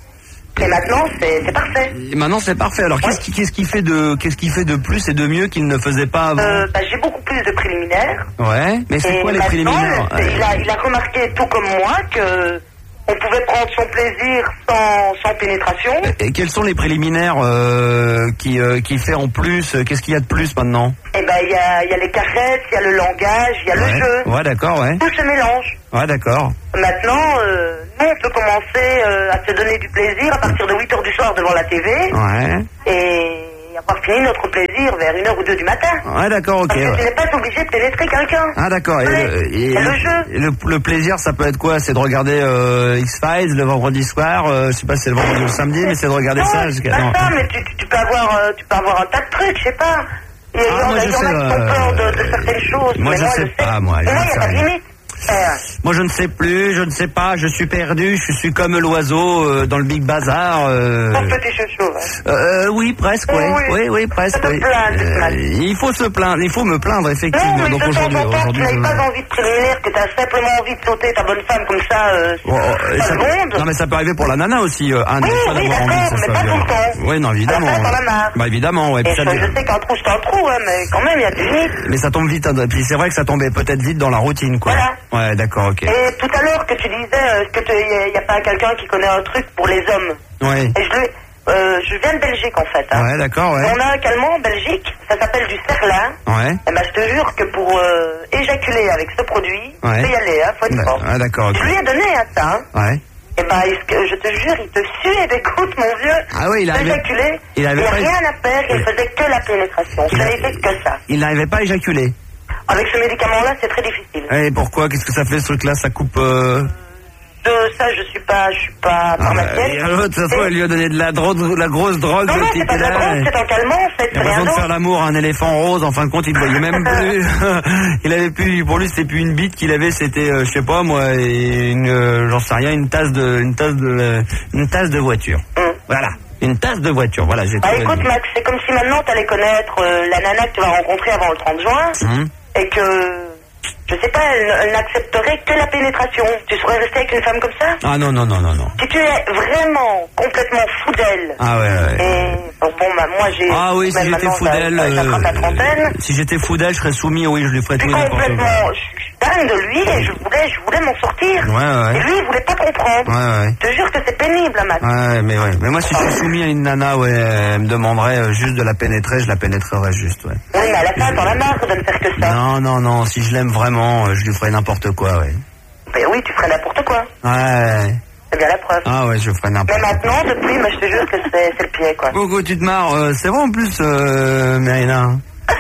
Et maintenant, c'est c'est parfait. Et maintenant c'est parfait. Alors qu'est-ce qui, qu'est-ce qui fait de, qu'est-ce qui fait de plus et de mieux qu'il ne faisait pas avant? Euh, bah, j'ai beaucoup plus de préliminaires. Ouais. Mais c'est Et quoi les maintenant, préliminaires? c'est- il, a, il a remarqué, tout comme moi, que on pouvait prendre son plaisir sans, sans pénétration. Et quels sont les préliminaires euh, qui, euh, qui fait en plus? Qu'est-ce qu'il y a de plus maintenant? Et ben, il y a, il y a les caresses, il y a le langage, il y a Ouais. le jeu. Ouais, d'accord, ouais. Tout se mélange. Ouais, d'accord. Maintenant, euh, nous, on peut commencer euh, à se donner du plaisir à partir de huit heures du soir devant la T V Ouais. et avoir fini notre plaisir vers une heure ou deux du matin. Ouais, d'accord, ok. Parce que ouais. tu n'es pas obligé de pénétrer quelqu'un. Ah d'accord. Et, Ouais, le, et c'est le- le jeu. et le, le plaisir, ça peut être quoi? C'est de regarder euh, X-Files le vendredi soir. Euh, je sais pas si c'est le vendredi ou le samedi, mais c'est de regarder non, ça. c'est jusqu'à- pas non. ça, mais tu, tu, tu peux avoir, euh, tu peux avoir un tas de trucs, je sais pas. Il y, Ah, en moi, a- je il y en a sais, qui ont euh, peur de, de certaines choses. moi, mais je moi, sais je pas, moi, Pour j'en moi, il n'y sais a pas de rien. limite. Euh, Moi, je ne sais plus, je ne sais pas. Je suis perdu. Je suis comme l'oiseau euh, dans le Big Bazar. Euh... Ton petit chouchou, hein. Euh, oui, presque, oui, Oui. oui, oui, presque. Ça te Oui. plaint, tu te plains. il faut se plaindre, il faut me plaindre effectivement. Non, mais Donc de temps aujourd'hui, en temps, tu aujourd'hui, n'as je- pas envie de préliminaire, que tu as simplement envie de sauter ta bonne femme comme ça, euh, Oh, oh, et pas ça- seconde. non mais ça peut arriver pour la nana aussi, euh, un Oui, des fois oui, d'avoir d'accord, envie, ça, mais ça pas veut tout le dire. temps. Oui, non, évidemment. À la fin, t'en as ouais. marre. Bah évidemment, ouais. Et Puis je, ça devient- je sais qu'un trou, c'est un trou, hein, mais quand même, il y a des limites. Mais ça tombe vite, hein, et puis c'est vrai que ça tombait peut-être vite dans la routine, quoi. Voilà. Ouais, d'accord, ok. Et tout à l'heure que tu disais, euh, est-ce qu'il n'y a pas quelqu'un qui connaît un truc pour les hommes? Ouais. Et je, lui- euh, je viens de Belgique, en fait. Hein. Ouais, d'accord, ouais. On a un calmant en Belgique, ça s'appelle du Cerlin. Ouais. Et ben, je te jure que pour euh, éjaculer avec ce produit, Ouais. tu peux y aller, hein, faut être fort. Ah, d'accord, ok. Je lui ai donné à ça, hein. Ouais. Et ben, il- je te jure, il te suait des gouttes, mon vieux. Ah oui, il avait- Éjaculé, il il avait n'y a pas- rien à faire, il faisait que la pénétration. Il Ça a- n'était que ça. Il n'arrivait pas à éjaculer. Avec ce médicament-là, c'est très difficile. Et pourquoi? Qu'est-ce que ça fait ce truc-là? Ça coupe. Euh... Je, ça, je suis pas, je suis pas Ah, bah, pharmacienne. et alors, de toute façon, Et- elle lui a donné de la, drogue, la grosse drogue. Non, non, le c'est type, pas de la là, drogue, c'est un calmant, en fait, Il c'est a rien besoin de faire d'autre. l'amour à un éléphant rose. En fin de compte, il ne voyait même plus. il avait plus. Pour lui, c'était plus une bite qu'il avait. C'était, euh, je sais pas moi, et une, euh, j'en sais rien, une tasse de, une tasse de, une tasse de voiture. Hum. Voilà, une tasse de voiture. Voilà, j'ai Bah trouvé le écoute, mot. Max, c'est comme si maintenant tu allais connaître euh, la nana que tu vas rencontrer avant le trente juin Hum. et que, je sais pas, elle, elle n'accepterait que la pénétration. Tu saurais rester avec une femme comme ça? Ah non non non non non. Si tu es vraiment complètement fou d'elle, Ah ouais. ouais. et bon, bon bah, moi j'ai. Ah oui, si même j'étais maintenant, fou ça- d'elle, ça- j'attrape la euh, trentaine. si j'étais fou d'elle, je serais soumis. Oui, je lui ferais tout Je et suis n'importe quoi. complètement, je suis dingue de lui et je voulais, je voulais m'en sortir. Ouais ouais. Et lui, il voulait pas comprendre. Ouais ouais. Je te jure que c'est pénible, hein, Max. Ouais, mais ouais. Mais moi, si je suis soumis à une nana, ouais, elle me demanderait euh, juste de la pénétrer, je la pénétrerais juste, ouais. Oui, mais à la fin, t'en as marre de ne faire que ça. Non, non, non. Si je l'aime vraiment, euh, je lui ferais n'importe quoi, ouais. Ben oui, tu ferais n'importe quoi. Ouais. C'est bien la preuve. Ah ouais, je ferais Mais n'importe quoi. maintenant, depuis, moi, je te jure que c'est c'est le pied, quoi. Beaucoup, tu te marres. euh, c'est vrai en plus, euh, Mérina.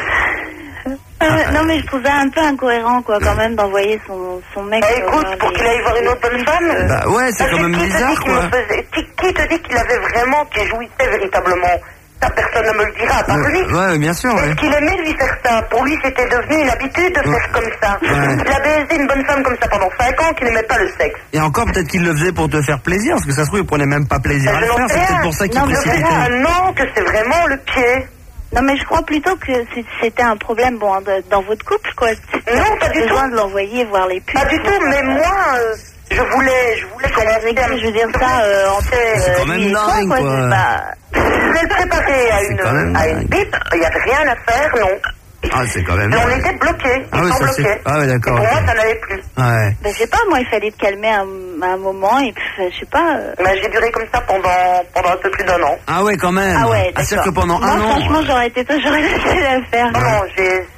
Euh, non mais je trouve ça un peu incohérent quoi quand même d'envoyer son, son mec. Bah euh, écoute, voir pour des- qu'il aille voir une autre bonne femme. Bah ouais, c'est Parce quand que même qui te dit bizarre, qu'il quoi. me faisait- Qui, qui te dit qu'il avait vraiment, qu'il jouissait véritablement? Ça, personne ne me le dira, à part lui. Ouais, ouais, bien sûr, ouais. Est-ce qu'il aimait lui faire ça? Pour lui, c'était devenu une habitude de faire comme ça. Ouais. Il a baisé une bonne femme comme ça pendant cinq ans, qui n'aimait pas le sexe. Et encore, peut-être qu'il le faisait pour te faire plaisir, parce que ça se trouve, il prenait même pas plaisir à Je le n'en faire. sais C'est peut-être rien. pour ça qu'il Non, mais je précipitait. vois, non, que c'est vraiment le pied. Non mais je crois plutôt que c'est- c'était un problème bon de- dans votre couple quoi. Non, pas du besoin tout. de l'envoyer voir les pubs. Pas du tout, mais moi, euh, je voulais, je voulais qu'on Avec avait qui, je veux dire ça euh, entre C'est euh, quand même lui et toi, dingue, quoi. quoi. c'est pas- Je voulais le préparer à C'est quand même une, à une dingue. pipe, il n'y avait rien à faire, non. Ah, c'est quand même. Mais on était bloqués, Ah ils oui, sont ça c'est. bloqués. Ah ouais, Et d'accord. pour moi, ok. ça n'allait plus. Ouais. Ben, je sais pas, moi il fallait te calmer un, un moment et puis je sais pas. euh, Mais j'ai duré comme ça pendant, pendant un peu plus d'un an. Ah ouais, quand même. Ah ouais, c'est-à-dire d'accord. que pendant Moi un an. franchement j'aurais été toi, j'aurais laissé l'affaire. Non, non, j'ai,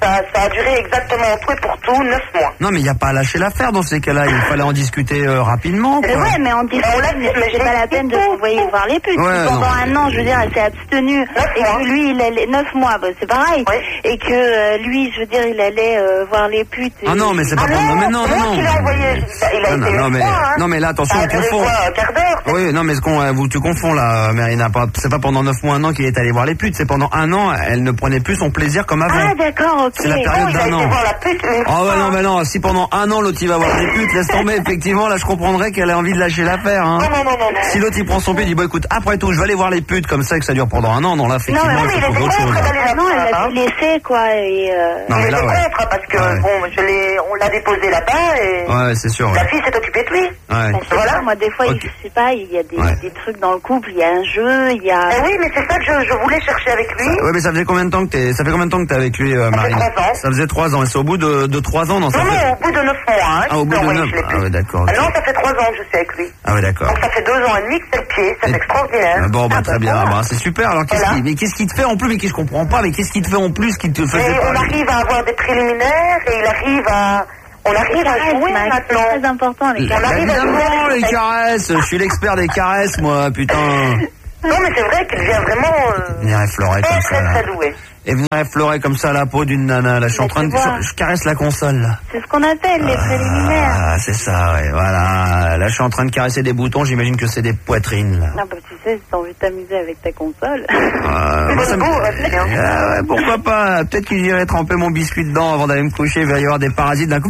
ça, ça a duré exactement en tout et pour tout neuf mois. Non, mais il n'y a pas à lâcher l'affaire dans ces cas-là. Il fallait en discuter euh, rapidement. Quoi. Ouais, mais on dit c'est pas la peine de s'envoyer voir les putes. Ouais, Pendant non. un an, je veux dire, elle s'est abstenue. Et que lui, il allait neuf mois, bah, c'est pareil. Ouais. Et que euh, lui, je veux dire, il allait euh, voir les putes. Et... Ah non, mais c'est pas Ah pour... non, mais non, c'est non, moi non. qui l'ai envoyé. Il a, il a Non, été non, une mais, fois, hein. non, mais là, attention, Ça a on duré confond. quoi, un quart d'heure. Oui, non, mais ce qu'on, vous, tu confonds là, Mérina. Pas- C'est pas pendant neuf mois, un an qu'il est allé voir les putes. C'est pendant un an, elle ne prenait plus son plaisir comme avant. Ah d'accord, ok. C'est la période Non, il a d'un été an. voir la pute une Oh ouais, fois. non, mais non, si pendant un an l'autre il va voir des putes, laisse tomber, effectivement, là je comprendrais qu'elle ait envie de lâcher l'affaire, hein. Non, non, non, non, non. Si l'autre il prend son pied, il dit, bon écoute, après tout, je vais aller voir les putes, comme ça que ça dure pendant un an, non, là, effectivement, Non, il mais faut il trouver était autre chose. contre d'aller Ah non, elle là-bas. l'a dû laisser, quoi. Et, euh... Non, mais il là, était ouais. contre parce que, Ouais. bon, je l'ai, on l'a déposé là-bas et Ouais, c'est sûr, la ouais. fille s'est occupée de lui. Ouais. Bon, c'est Voilà. ça, moi, des fois, Ok. il, je sais pas, il y a des, Ouais. des trucs dans le couple, il y a un jeu, il y a... Eh oui, mais c'est ça que je, je voulais chercher avec lui. Ouais, mais ça faisait combien de temps que t'es, ça fait combien de temps que t'es avec lui, euh, fait Marine? trois ans. Ça faisait trois ans, et c'est au bout de, de trois ans, non, ça Non, fait... non, au bout de neuf mois, hein. Ah, au je bout l'ai de envoyé neuf. chez les Ah putes. ouais, d'accord. Ah ok. non, ça fait trois ans que je suis avec lui. Ah ouais, d'accord. Donc ça fait deux ans et demi que c'est le pied, c'est Et- extraordinaire. Ah bon, bah, Ah, très bah, bien. voilà. Bah, c'est super. Alors, qu'est-ce Voilà. qui, mais qu'est-ce qui te fait en plus, mais qui je comprends pas, mais qu'est-ce qui te fait en plus qui te Et faisait on pas? arrive à avoir des préliminaires et il arrive à... On arrive à jouer Max, c'est maintenant. très important, les On arrive à Évidemment, jouer. les caresses. Je suis l'expert des caresses, moi, putain. Non, mais c'est vrai qu'il devient vraiment euh, Venir effleurer très, comme très, ça, là. très doué. Et venir effleurer comme ça la peau d'une nana, là. Je suis en Mais train tu de, vois. je, je caresse la console, là. C'est ce qu'on appelle les préliminaires. Ah, c'est ça, ouais, voilà. Là, je suis en train de caresser des boutons, j'imagine que c'est des poitrines, là. Non, bah, tu sais, si t'as envie de t'amuser avec ta console... Ah, moi, ça me- beau, ouais, c'est bien. Ah ouais, pourquoi pas? Peut-être qu'il irait tremper mon biscuit dedans avant d'aller me coucher. Il va y avoir des parasites d'un coup.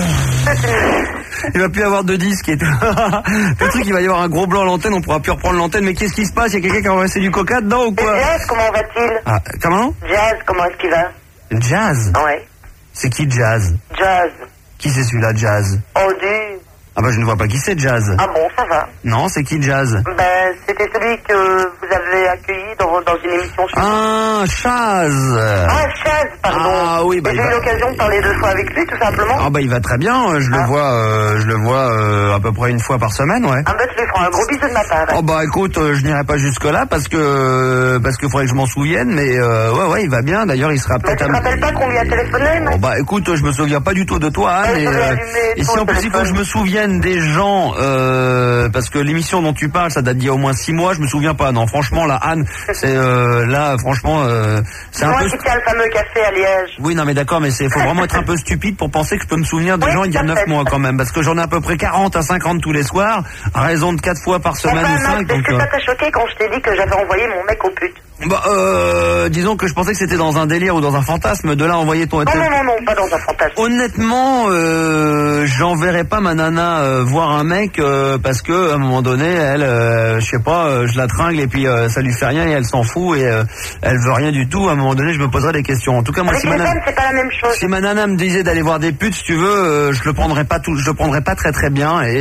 Il va plus y avoir de disques et tout. Le truc, il va y avoir un gros blanc à l'antenne. On pourra plus reprendre l'antenne. Mais qu'est-ce qui se passe? Il y a quelqu'un qui a renversé du coca dedans ou Et quoi? Jazz, comment va-t-il? Ah, comment? Jazz, comment est-ce qu'il va? Jazz? Ouais. C'est qui Jazz? Jazz. Qui c'est celui-là, Jazz? Oh, du... Ah bah je ne vois pas qui c'est, Jazz. Ah bon, ça va. Non, c'est qui Jazz? Ben, c'était celui que vous avez accueilli dans, dans une émission chez Ah, Chaz. Ah, Chaz, pardon. Ah oui, bah, J'ai il eu va- l'occasion de parler deux fois avec lui, tout simplement. Ah bah il va très bien. Je le Ah. vois, euh, je le vois euh, à peu près une fois par semaine, ouais. Ah ben, tu lui feras un gros bisou de ma part. Oh bah écoute, euh, je n'irai pas jusque là parce que parce qu'il faudrait que je m'en souvienne, mais euh, ouais ouais il va bien. D'ailleurs il sera Mais peut-être. tu te rappelles pas qu'on lui a téléphoné, mais... Oh bah écoute, je me souviens pas du tout de toi, hein, Ouais, mais je vais euh, allumer et ton si en plus il faut que je téléphone. me souvienne des gens, euh, parce que l'émission dont tu parles, ça date d'il y a au moins six mois, je me souviens pas. Non, franchement là Anne, c'est euh, là franchement euh, c'est un Moi peu. qui tiens le fameux café à Liège. Oui, non, mais d'accord, mais c'est faut vraiment être un peu stupide pour penser que je peux me souvenir des Oui, gens il y a tout à neuf fait. mois quand même, parce que j'en ai à peu près quarante à cinquante tous les soirs, à raison de quatre fois par semaine Enfin, ou Max, cinq. est-ce Donc, que euh, ça t'a choqué quand je t'ai dit que j'avais envoyé mon mec au pute? bah, euh, disons que je pensais que c'était dans un délire ou dans un fantasme. De là, envoyer ton. Non, non, non, non, pas dans un fantasme. Honnêtement, euh, j'enverrai pas ma nana euh, voir un mec euh, parce que à un moment donné, elle, euh, je sais pas, euh, je la tringle et puis euh, ça lui fait rien et elle s'en fout et euh, elle veut rien du tout. À un moment donné, je me poserai des questions. En tout cas, moi, Avec si les ma nana, femmes, c'est pas la même chose. si ma nana me disait d'aller voir des putes, si tu veux, euh, je le prendrais pas tout, je le prendrais pas très très bien et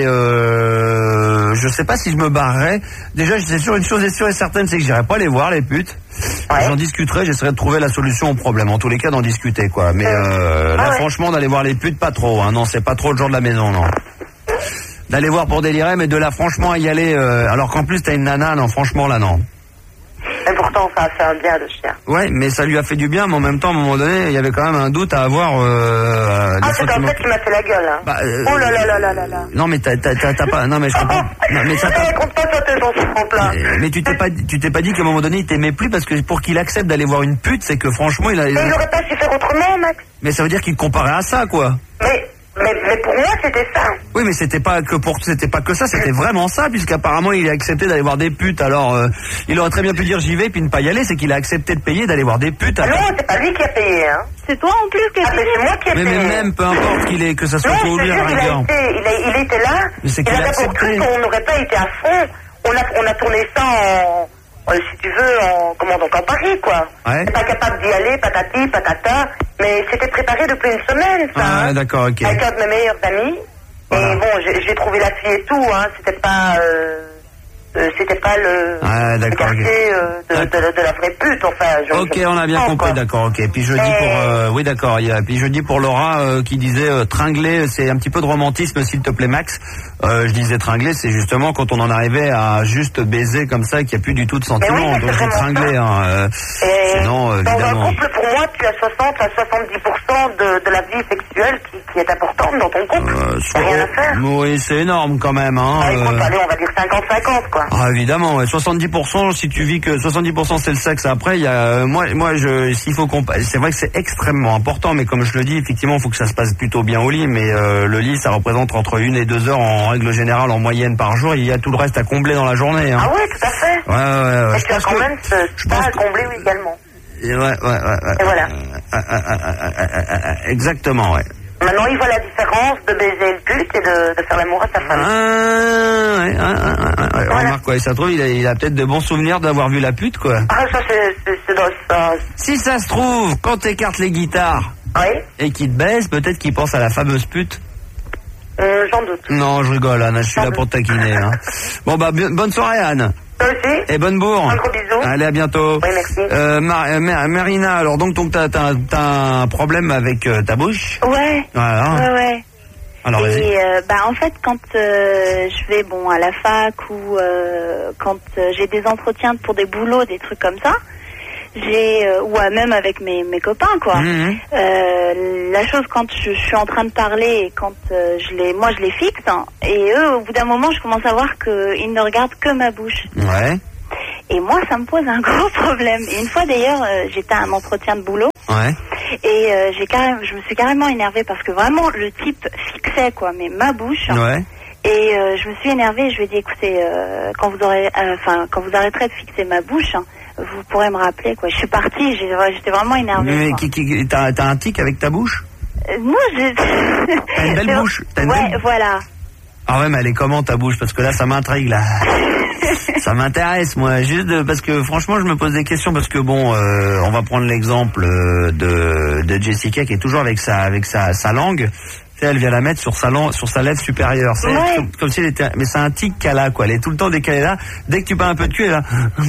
euh, je sais pas si je me barrerais. Déjà, c'est sûr, une chose est sûre et certaine, c'est que j'irai pas les voir les putes. Ouais. J'en discuterai, j'essaierai de trouver la solution au problème. En tous les cas, d'en discuter, quoi. Mais euh, là, Ah ouais. franchement, d'aller voir les putes, pas trop. Hein. Non, c'est pas trop le genre de la maison, non. D'aller voir pour délirer, mais de là, franchement, à y aller. Euh, alors qu'en plus, t'as une nana, non, franchement, là, non. Mais pourtant, ça a fait un bien de chien. Ouais, mais ça lui a fait du bien, mais en même temps, à un moment donné, il y avait quand même un doute à avoir. Euh, Ah, des c'est fois, en tu fait m'en- qui m'a fait la gueule, hein. Bah, euh, Oh là là là là là là. Non, mais t'as, t'as, t'as, t'as pas. Non, mais je comprends. Non, mais ça. Eh, compte pas toi, t'es dans ce trempe-là. Mais, mais tu t'es pas, tu t'es pas dit qu'à un moment donné, il t'aimait plus parce que pour qu'il accepte d'aller voir une pute, c'est que franchement, il a. Mais il aurait pas su faire autrement, Max. Mais ça veut dire qu'il te comparait à ça, quoi. Mais, mais, mais pour moi, c'était ça. Oui, mais c'était pas que pour, c'était pas que ça, c'était vraiment ça, puisqu'apparemment il a accepté d'aller voir des putes. Alors, euh, il aurait très bien pu dire j'y vais puis ne pas y aller. C'est qu'il a accepté de payer d'aller voir des putes. Ah non, Alors- c'est pas lui qui a payé, hein. C'est toi en plus qui Ah, as mais payé. c'est moi qui ai mais, payé. mais même, peu importe qu'il est, que ça soit Non, faux je ou te bien, jure, il a rigueur. été, il, a, il était là. Mais c'est Il qu'il a a d'abord cru accepté. qu'on n'aurait pas été à fond. On a, on a tourné ça en, en, si tu veux, en, comment donc, en Paris, quoi. Ouais. Pas capable d'y aller, patati, patata. Mais c'était préparé depuis une semaine, ça. Ah, hein. d'accord, ok. Avec un de mes meilleurs amis. Voilà. Et bon, j'ai j'ai trouvé la fille et tout, hein. C'était pas, euh, euh, c'était pas le, Ah, le d'accord. quartier ok. euh, de, de, de, de la vraie pute, enfin. Je, Ok, je on a bien comprends, compris, quoi. d'accord, ok. Puis je dis Mais- pour, euh, oui, d'accord. Il y a, puis je dis pour Laura euh, qui disait euh, tringler, c'est un petit peu de romantisme, s'il te plaît, Max. Euh, je disais tringler, c'est justement quand on en arrivait à juste baiser comme ça, qu'il n'y a plus du tout de sentiments. Mais oui, mais Donc c'est c'est vraiment tringler, hein. Euh, Et sinon, euh, dans évidemment. un couple, pour moi, tu as soixante à soixante-dix pour cent de, de la vie sexuelle qui, qui est importante dans ton couple. Euh, T'as rien à faire. Oui, c'est énorme quand même, hein. Ah, écoute, euh. allez, on va dire cinquante cinquante, quoi. Ah, évidemment, ouais. soixante-dix pour cent, si tu vis que soixante-dix pour cent c'est le sexe, après, il y a, euh, moi, moi, je, s'il faut qu'on, c'est vrai que c'est extrêmement important, mais comme je le dis, effectivement, il faut que ça se passe plutôt bien au lit, mais euh, le lit, ça représente entre une et deux heures en règle générale, en moyenne par jour, il y a tout le reste à combler dans la journée, hein. Ah oui, tout à fait. Ouais, ouais, ouais. Et Je tu as pense quand que- même ce je ça pense à que- combler oui, également. Et ouais, ouais, ouais, ouais. Et voilà. Euh, euh, euh, euh, euh, euh, euh, exactement, ouais. Maintenant, il voit la différence de baiser le pute et de, de faire l'amour à sa femme. Ah, ouais, ouais, ouais, ouais, ouais. Remarque, quoi, ça se trouve, il a, il a peut-être de bons souvenirs d'avoir vu la pute, quoi. Ah, ça, c'est, c'est, c'est dans ça. Si ça se trouve, quand t'écartes les guitares Oui, et qu'il te baise, peut-être qu'il pense à la fameuse pute. euh, j'en doute. Non, je rigole, Anne, je suis là pour te taquiner. Hein. Bon, bah, bien- bonne soirée, Anne. Toi aussi. Et bonne bourre. Un gros bisou. Allez, à bientôt. Oui, merci. Euh, Mar- euh, Mar- Marina, alors donc, donc t'as, t'as, t'as un problème avec euh, ta bouche. Ouais. Voilà. Ouais, ouais. Alors, vas-y. Et euh, bah en fait quand euh, je vais bon à la fac ou euh, quand euh, j'ai des entretiens pour des boulots, des trucs comme ça, j'ai euh, ou euh, même avec mes, mes copains quoi. Mhm. Euh, la chose quand je, je suis en train de parler et quand euh, je les moi je les fixe hein, et eux au bout d'un moment je commence à voir qu'ils ne regardent que ma bouche. Ouais. Et moi ça me pose un gros problème. Et une fois d'ailleurs euh, j'étais à un entretien de boulot. Ouais. Et euh, j'ai carrément, je me suis carrément énervée parce que vraiment le type fixait quoi, mais ma bouche. Ouais. Et euh, je me suis énervée. Je lui ai dit écoutez, euh, quand vous aurez, enfin euh, quand vous arrêterez de fixer ma bouche, hein, vous pourrez me rappeler quoi. Je suis partie. j'ai- ouais, J'étais vraiment énervée. Mais quoi. qui, qui, t'as, t'as un tic avec ta bouche? Euh, moi, j'ai. T'as une belle bouche. T'as une ouais, belle- voilà. Ah ouais, mais elle est comment ta bouche? Parce que là, ça m'intrigue, là. Ça m'intéresse, moi. Juste de- parce que franchement, je me pose des questions parce que bon, euh, on va prendre l'exemple euh, de, de Jessica qui est toujours avec sa avec sa, sa langue. Tu sais, elle vient la mettre sur sa langue, sur sa lèvre supérieure. C'est Ouais. comme, comme si elle était. Mais c'est un tic qu'elle a, quoi. Elle est tout le temps dès qu'elle est là. Dès que tu parles un peu de cul, elle est là.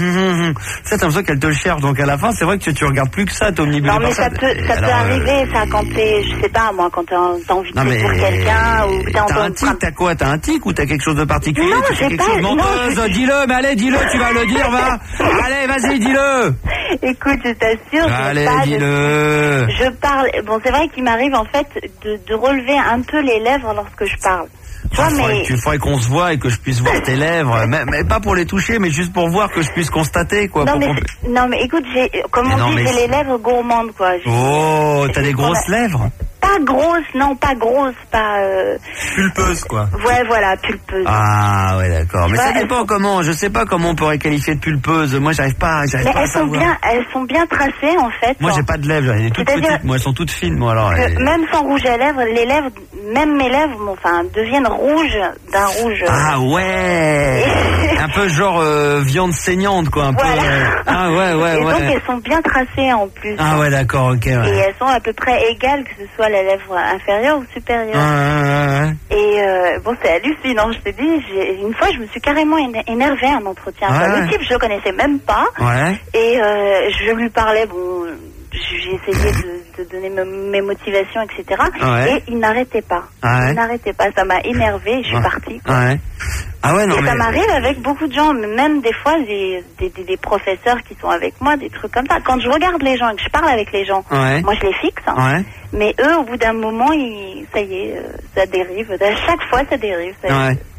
Ça, t'as l'impression qu'elle te cherche. Donc à la fin, c'est vrai que tu regardes plus que ça. T'es omnibulé Non mais par ça peut, ça peut Alors, euh, arriver, ça quand t'es, je sais pas moi, quand t'as t'as envie de Non mais séduire quelqu'un ou t'es en t'as un train de tic, t'as quoi? T'as un tic ou t'as quelque chose de particulier? Non, Tu fais j'ai quelque pas- chose de non, menteuse. je- Dis-le, mais allez, dis-le, tu vas le dire, va. Allez, vas-y, dis-le. Écoute, je t'assure, je Allez, pas de- dis-le. Je parle. Bon, c'est vrai qu'il m'arrive en fait de, de relever un peu les lèvres lorsque je parle. Tu vois, Il faudrait mais que- il faudrait qu'on se voie et que je puisse voir tes lèvres, mais, mais pas pour les toucher, mais juste pour voir que je puisse constater, quoi. non pour mais, qu'on- c'est- non mais écoute, j'ai, comme Mais on non, dit, mais j'ai c'est- les lèvres gourmandes quoi. J'ai- Oh, t'as j'ai- des grosses lèvres? Pas grosses, non, pas grosses, pas. Euh... Pulpeuses, quoi. Ouais, voilà, pulpeuses. Ah, ouais, d'accord. Mais Ouais, ça elles dépend comment, je sais pas comment on pourrait qualifier de pulpeuse. Moi, j'arrive pas, j'arrive Mais pas à elles sont savoir. bien, elles sont bien tracées en fait. Moi, Bon. j'ai pas de lèvres, j'en ai toutes C'est-à-dire petites. Moi, elles sont toutes fines, moi, alors. Que et- même sans rouge à lèvres, les lèvres, même mes lèvres, bon, enfin, deviennent rouges d'un rouge. euh, Ah ouais. Un peu genre euh, viande saignante, quoi, un Voilà. peu. euh, Ah ouais, ouais, Et donc ouais. elles sont bien tracées en plus. Ah ouais, d'accord, ok, Et ouais. elles sont à peu près égales, que ce soit la lèvre inférieure ou supérieure. Ouais, ouais, ouais. Et euh, bon, c'est hallucinant, je te dis. J'ai- Une fois, je me suis carrément éner- énervée à un entretien. Ouais, Enfin, ouais. le type, je le connaissais même pas. Ouais. Et euh, je lui parlais, bon, j'ai essayé de, de donner me- mes motivations, et cetera. Ouais. Et il n'arrêtait pas. Ah ouais. Il n'arrêtait pas. Ça m'a énervée et je suis Ouais. partie. quoi. Ouais. Ah ouais, non, Et mais. ça m'arrive avec beaucoup de gens, mais même des fois des, des, des, des professeurs qui sont avec moi, des trucs comme ça. Quand je regarde les gens et que je parle avec les gens, Ouais. moi je les fixe, hein. Ouais. Mais eux, au bout d'un moment, ils, ça y est, euh, ça dérive. À chaque fois, ça dérive. Ça y est. Ouais.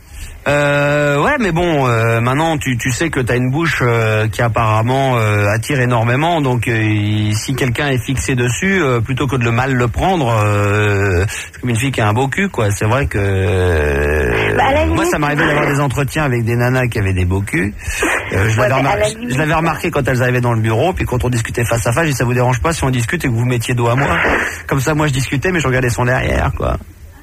Euh, ouais, mais bon, euh, maintenant tu, tu sais que t'as une bouche euh, qui apparemment euh, attire énormément, donc euh, il- si quelqu'un est fixé dessus, euh, plutôt que de le mal le prendre, euh, c'est comme une fille qui a un beau cul, quoi. C'est vrai que euh, Bah, à la moi limite, ça m'arrivait d'avoir des entretiens avec des nanas qui avaient des beaux culs. Euh, je Ouais, l'avais mais à remar- la je- limite, je l'avais remarqué quand elles arrivaient dans le bureau, puis quand on discutait face à face, je dis ça vous dérange pas si on discute et que vous mettiez dos à moi. Comme ça, moi je discutais, mais je regardais son derrière, quoi.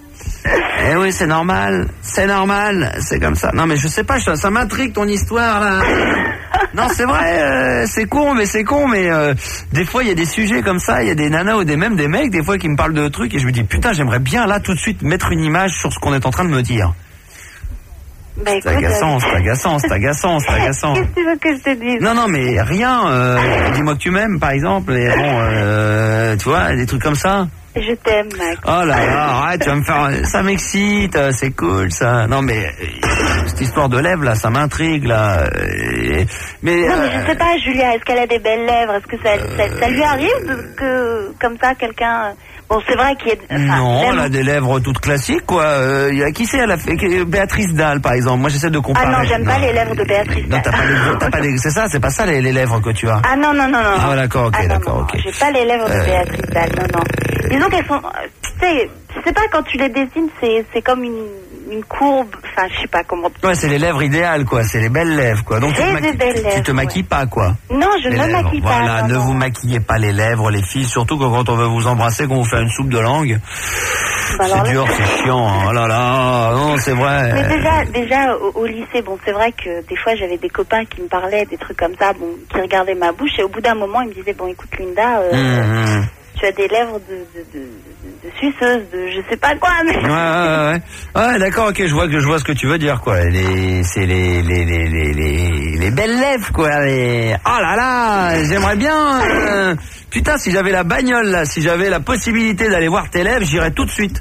Eh oui, c'est normal, c'est normal, c'est comme ça. Non mais je sais pas, ça, ça m'intrigue ton histoire là. Non c'est vrai, euh, c'est con, mais c'est con, mais euh, des fois il y a des sujets comme ça, il y a des nanas ou des même des mecs des fois qui me parlent de trucs et je me dis putain j'aimerais bien là tout de suite mettre une image sur ce qu'on est en train de me dire. Bah, C'est agaçant, c'est agaçant, c'est agaçant, c'est agaçant. Qu'est-ce que tu veux que je te dise? Non, non, mais rien. Euh, dis-moi que tu m'aimes, par exemple. Et bon, euh, tu vois, des trucs comme ça. Je t'aime, Max. Oh là là, arrête, tu vas me faire... Ça m'excite, c'est cool, ça. Non, mais cette histoire de lèvres, là, ça m'intrigue, là. Et... Mais, non, mais euh... je sais pas, Julia, est-ce qu'elle a des belles lèvres? Est-ce que ça, ça, ça lui arrive de, que, comme ça, quelqu'un... Bon, c'est vrai qu'il y a... Enfin, non, même... elle a des lèvres toutes classiques, quoi. Euh, y a, qui c'est? Elle a fait Béatrice Dalle, par exemple. Moi, j'essaie de comparer. Ah non, j'aime non. pas les lèvres de Béatrice Dalle. Non, t'as pas les, t'as pas les, c'est ça, c'est pas ça les, les lèvres que tu as. Ah non, non, non, non. Ah, d'accord, ok, ah, d'accord, non, ok. J'ai pas les lèvres de euh... Béatrice Dalle, non, non. Disons qu'elles sont... Tu sais, je sais pas, quand tu les dessines, c'est, c'est comme une, une courbe, enfin, je sais pas comment... Ouais, c'est les lèvres idéales, quoi, c'est les belles lèvres, quoi. Donc, tu te, maqui... lèvres, tu te maquilles ouais. pas, quoi. Non, je les ne lèvres. maquille pas. Voilà, non, ne non. vous maquillez pas les lèvres, les filles, surtout que quand on veut vous embrasser, qu'on vous fait une soupe de langue. Bah c'est dur, c'est chiant, hein. Oh là là, non, c'est vrai. Mais déjà, déjà au, au lycée, bon, c'est vrai que des fois, j'avais des copains qui me parlaient des trucs comme ça, bon, qui regardaient ma bouche, et au bout d'un moment, ils me disaient, bon, écoute, Linda, euh, mmh. tu as des lèvres de, de, de, de suceuse, de je sais pas quoi, mais... Ouais, ouais, ouais. Ouais, d'accord, ok, je vois que je vois ce que tu veux dire, quoi. Les, c'est les, les, les, les, les, les belles lèvres, quoi. Les... Oh là là, j'aimerais bien... Euh... Putain, si j'avais la bagnole, là, si j'avais la possibilité d'aller voir tes lèvres, j'irais tout de suite.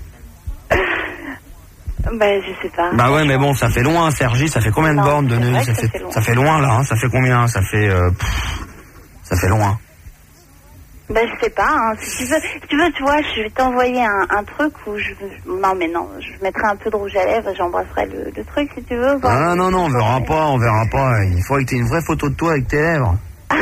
Bah, je sais pas. Bah ouais, mais bon, ça fait loin, Sergi, ça fait combien de non, bornes de Neuilly? Ça, ça, fait, fait ça fait loin, là, hein, ça fait combien? Ça fait... Euh, pff, ça fait loin. Bah, je sais pas, hein. Si tu veux, si tu veux, tu vois, je vais t'envoyer un, un truc où je... Non, mais non, je mettrai un peu de rouge à lèvres et j'embrasserai le, le truc, si tu veux. Ah non, non, non, on verra pas, on verra pas. Il faudrait que tu aies une vraie photo de toi avec tes lèvres.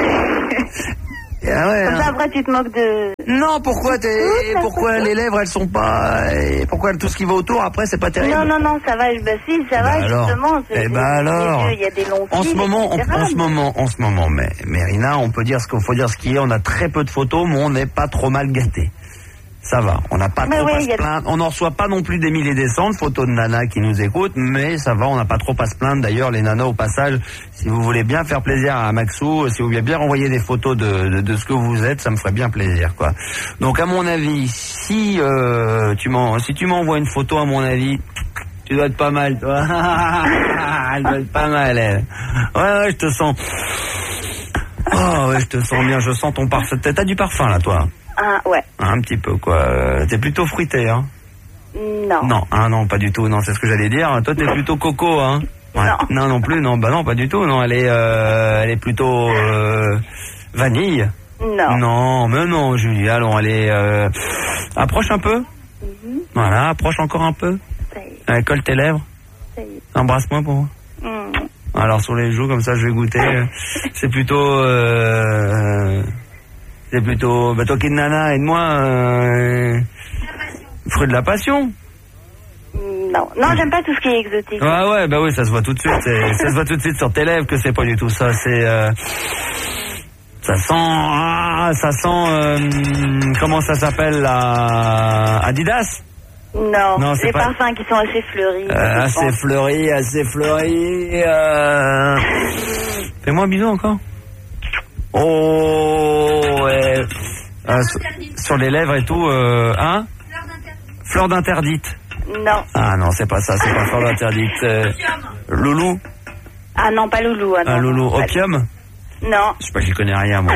Ah ouais, comme ça, hein. après, tu te moques de... Non, pourquoi t'es... pourquoi les lèvres, elles sont pas... Et pourquoi tout ce qui va autour, après, c'est pas terrible? Non, non, non, ça va, bah si, ça bah va, alors. justement. Eh bah alors... Il y a des longs en ce moment, en, en ce moment, en ce moment, mais Mérina, on peut dire ce qu'il faut dire ce qui est, on a très peu de photos, mais on n'est pas trop mal gâtés. Ça va, on n'a pas mais trop oui, à se plaindre. On n'en reçoit pas non plus des milliers et des cents de photos de nanas qui nous écoutent, mais ça va, on n'a pas trop à se plaindre. D'ailleurs, les nanas, au passage, si vous voulez bien faire plaisir à Maxou, si vous voulez bien renvoyer des photos de, de, de ce que vous êtes, ça me ferait bien plaisir, quoi. Donc, à mon avis, si euh, tu m'en, si tu m'envoies une photo, à mon avis, tu dois être pas mal, toi. Elle doit être pas mal, elle. Ouais, ouais, je te sens. Oh, ouais, je te sens bien. Je sens ton parfum. T'as du parfum, là, toi. Ah, ouais. Un petit peu, quoi. T'es plutôt fruité, hein? Non. Non, ah non, pas du tout. Non, c'est ce que j'allais dire. Toi, t'es plutôt coco, hein? Ouais. Non. Non, non plus. Non, bah non, pas du tout. Non, elle est, euh, elle est plutôt euh, vanille. Non. Non, mais non, Julie. Allons, elle est... Euh, approche un peu. Mm-hmm. Voilà, approche encore un peu. Ça y est. Allez, colle tes lèvres. Ça y est. Embrasse-moi pour moi. Mm. Alors, sur les joues, comme ça, je vais goûter. C'est plutôt... Euh, c'est plutôt... Bah, toi qui es de nana, aide-moi. Euh, fruit de la passion. Non, non, j'aime pas tout ce qui est exotique. Ah ouais, bah oui, ça se voit tout de suite. Ça se voit tout de suite sur tes lèvres que c'est pas du tout ça. C'est... Euh, ça sent... Ah, ça sent... Euh, comment ça s'appelle, la... Adidas? Non, non les pas... parfums qui sont assez fleuris. Euh, assez fleuris, assez fleuris. Euh... Fais-moi un bisou encore. Oh, ouais. Euh, sur, sur les lèvres et tout, euh, hein? Fleur d'interdite. Non. Ah non, c'est pas ça, c'est pas fleur d'interdite. Euh, Loulou. Ah non, pas Loulou. Ah, non, ah, Loulou. non, Opium? Non. Je sais pas, j'y connais rien, moi.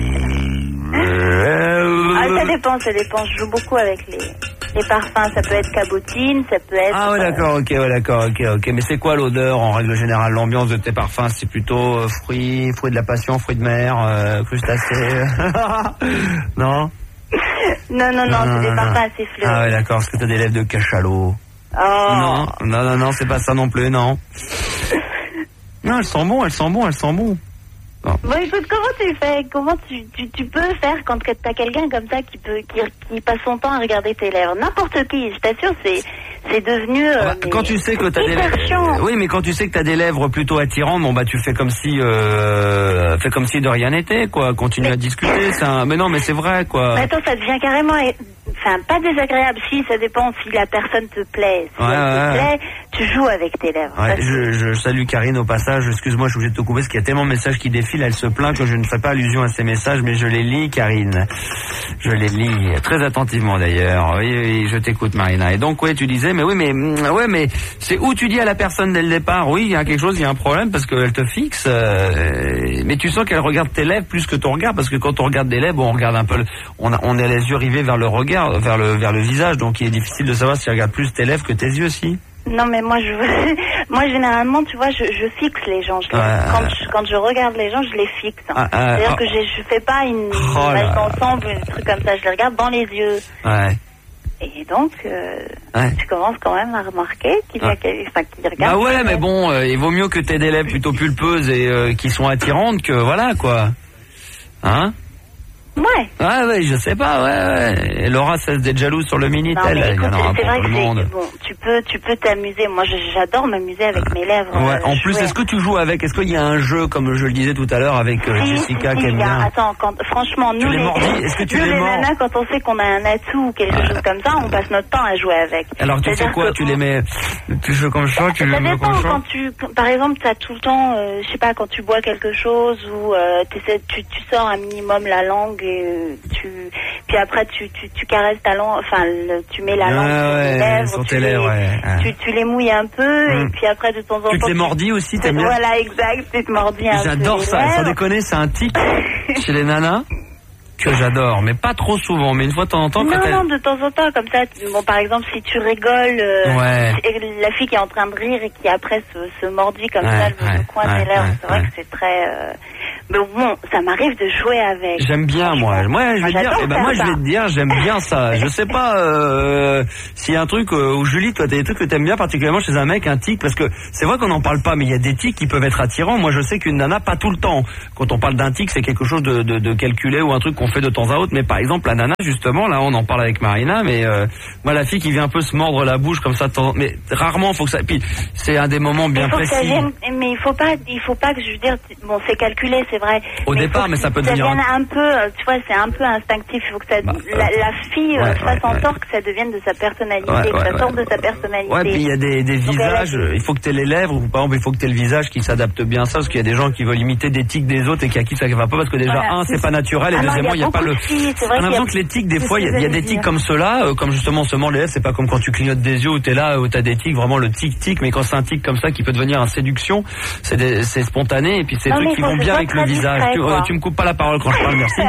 euh... Ah, ça dépend, ça dépend. Je joue beaucoup avec les, les parfums. Ça peut être cabotine, ça peut être... Ah ouais, d'accord, ok, ouais, d'accord, ok, ok. Mais c'est quoi l'odeur, en règle générale? L'ambiance de tes parfums, c'est plutôt euh, fruits, fruits de la passion, fruits de mer, euh, crustacés. Non? Non, non, non, non, c'est des parfums assez fleuris. Ah ouais, d'accord, parce que t'as des lèvres de cachalot. Oh. Non, non, non, non, c'est pas ça non plus, non. Non, elles sont bon, elles sont bon, elles sont bon. Non. Bon, écoute, comment tu fais? Comment tu, tu, tu peux faire quand t'as quelqu'un comme ça qui peut qui, qui passe son temps à regarder tes lèvres? N'importe qui, je t'assure, c'est c'est devenu. Euh, bah, quand tu sais que t'as des lèvres, chiant. Oui, mais quand tu sais que t'as des lèvres plutôt attirantes, bon bah tu fais comme si, euh, fais comme si de rien n'était, quoi. Continue mais... à discuter, ça. Mais non, mais c'est vrai, quoi. Mais attends, ça devient carrément, enfin pas désagréable. Si, ça dépend si la personne te plaît. Si ouais, elle ouais. te plaît, tu joues avec tes lèvres. Ouais, Ça, je, je salue Karine au passage. Excuse-moi, je suis obligé de te couper parce qu'il y a tellement de messages qui défilent. Elle se plaint que je ne fais pas allusion à ces messages, mais je les lis, Karine. Je les lis très attentivement d'ailleurs. Oui, oui, je t'écoute, Marina. Et donc, ouais, tu disais, mais oui, mais ouais, mais c'est où tu dis à la personne dès le départ, oui, il y a quelque chose, il y a un problème parce qu'elle te fixe. Euh, mais tu sens qu'elle regarde tes lèvres plus que ton regard, parce que quand on regarde des lèvres, on regarde un peu, le, on a, on a les yeux rivés vers le regard, vers le, vers le visage. Donc, il est difficile de savoir si elle regarde plus tes lèvres que tes yeux, si. Non, mais moi, je, moi, généralement, tu vois, je, je fixe les gens. Je les, Ouais. quand, je, quand je regarde les gens, je les fixe. Hein. Ah, ah, C'est-à-dire ah. que je, je fais pas une Oh image là. d'ensemble, un truc comme ça. Je les regarde dans les yeux. Ouais. Et donc, euh, Ouais. tu commences quand même à remarquer qu'il y a Ah. quel- enfin, qu'il regarde. Bah ouais, mais bon, euh, il vaut mieux que t'aies des lèvres plutôt pulpeuses et euh, qui sont attirantes que voilà, quoi. Hein? Ouais. Ouais, ouais, je sais pas, ouais, ouais. Et Laura cesse d'être jalouse sur le Non, Minitel, mais il y écoute, en aura c'est pour vrai tout que le monde. c'est, bon, tu peux, tu peux t'amuser. Moi, je- j'adore m'amuser avec mes lèvres. Ouais, euh, en plus, jouer. est-ce que tu joues avec, est-ce qu'il y a un jeu, comme je le disais tout à l'heure, avec euh, Si, Jessica si, qui si, aime il y a- bien? Attends, quand, franchement, nous les les, mordis, est-ce que tu nous, les les mords nanas, quand on sait qu'on a un atout ou quelque chose comme ça, on passe notre temps à jouer avec. Alors tu fais C'est-à-dire quoi? que Tu les mets, tu joues comme ça, tu les Ça mets dépend, comme ça? quand tu, par exemple, tu as tout le temps, euh, je sais pas, quand tu bois quelque chose ou euh, t'essaies- tu, tu sors un minimum la langue et euh, tu, puis après tu, tu, tu caresses ta langue, enfin le- tu mets la langue Ah sur ouais, tes lèvres, sur tu, tes les, lèvres, ouais, ouais. tu, tu les mouilles un peu et Mm. puis après de temps en temps... Tu te les mordis aussi, t'aimes bien? Voilà, exact, tu te mordis un peu J'adore les ça, sans lèvres. déconner, c'est un tic chez les nanas que j'adore, mais pas trop souvent, mais une fois de temps en temps, quand Non, elles... non, de temps en temps, comme ça, tu- bon, par exemple, si tu rigoles, euh, Ouais. et la fille qui est en train de rire et qui après se, se mordit comme Ouais, ça le, ouais, le coin ouais, des lèvres, ouais, c'est vrai ouais. que c'est très... euh, Mais bon, ça m'arrive de jouer avec. J'aime bien, moi. Moi, je vais te dire, j'adore eh ben, faire moi, je ça. vais te dire, j'aime bien ça. Je sais pas, euh, s'il y a un truc, euh, où Julie, toi, t'as des trucs que t'aimes bien, particulièrement chez un mec, un tic, parce que c'est vrai qu'on n'en parle pas, mais il y a des tics qui peuvent être attirants. Moi, je sais qu'une nana, pas tout le temps. Quand on parle d'un tic, c'est quelque chose de, de, de calculé ou un truc qu'on fait de temps à autre. Mais par exemple, la nana, justement, là, on en parle avec Marina, mais, euh, moi, la fille qui vient un peu se mordre la bouche comme ça, de temps- mais rarement, faut que ça, puis c'est un des moments bien Il faut que ça précis. vienne, mais il faut pas, il faut pas que je veux dire, bon, c'est calculé, c'est vrai. Au mais il départ, faut mais que ça peut ça devenir vienne un peu, euh, tu vois, c'est un peu instinctif. Il faut que ça, Bah, la, la fille euh, ouais, fasse ouais, en ouais. sorte que ça devienne de sa personnalité, Ouais, que ouais, ça ouais. sorte de sa personnalité. Ouais, puis il y a des, des Donc, elle a visages, dit- il faut que tu aies les lèvres, ou par exemple, il faut que tu aies le visage qui s'adapte bien à ça, parce qu'il y a des gens qui veulent imiter des tics des autres et qui à qui ça va pas, parce que déjà, Voilà, un, c'est c'est pas naturel, et Ah non, deuxièmement, il n'y a, pas beaucoup le... de filles, c'est vrai On a qu'il y a- l'impression que les tics, des C'est fois, ce il y, que a- il y a j'allais des tics dire. comme ceux-là, euh, comme justement se mordre les lèvres, c'est pas comme quand tu clignotes des yeux où t'es là, où t'as des tics, vraiment le tic-tic, mais quand c'est un tic comme ça qui peut devenir un séduction, c'est des- c'est spontané, et puis c'est des Non, trucs mais qui faut vont que ce bien soit avec le très visage. discret, Tu, euh, quoi. tu me coupes pas la parole quand je parle, merci.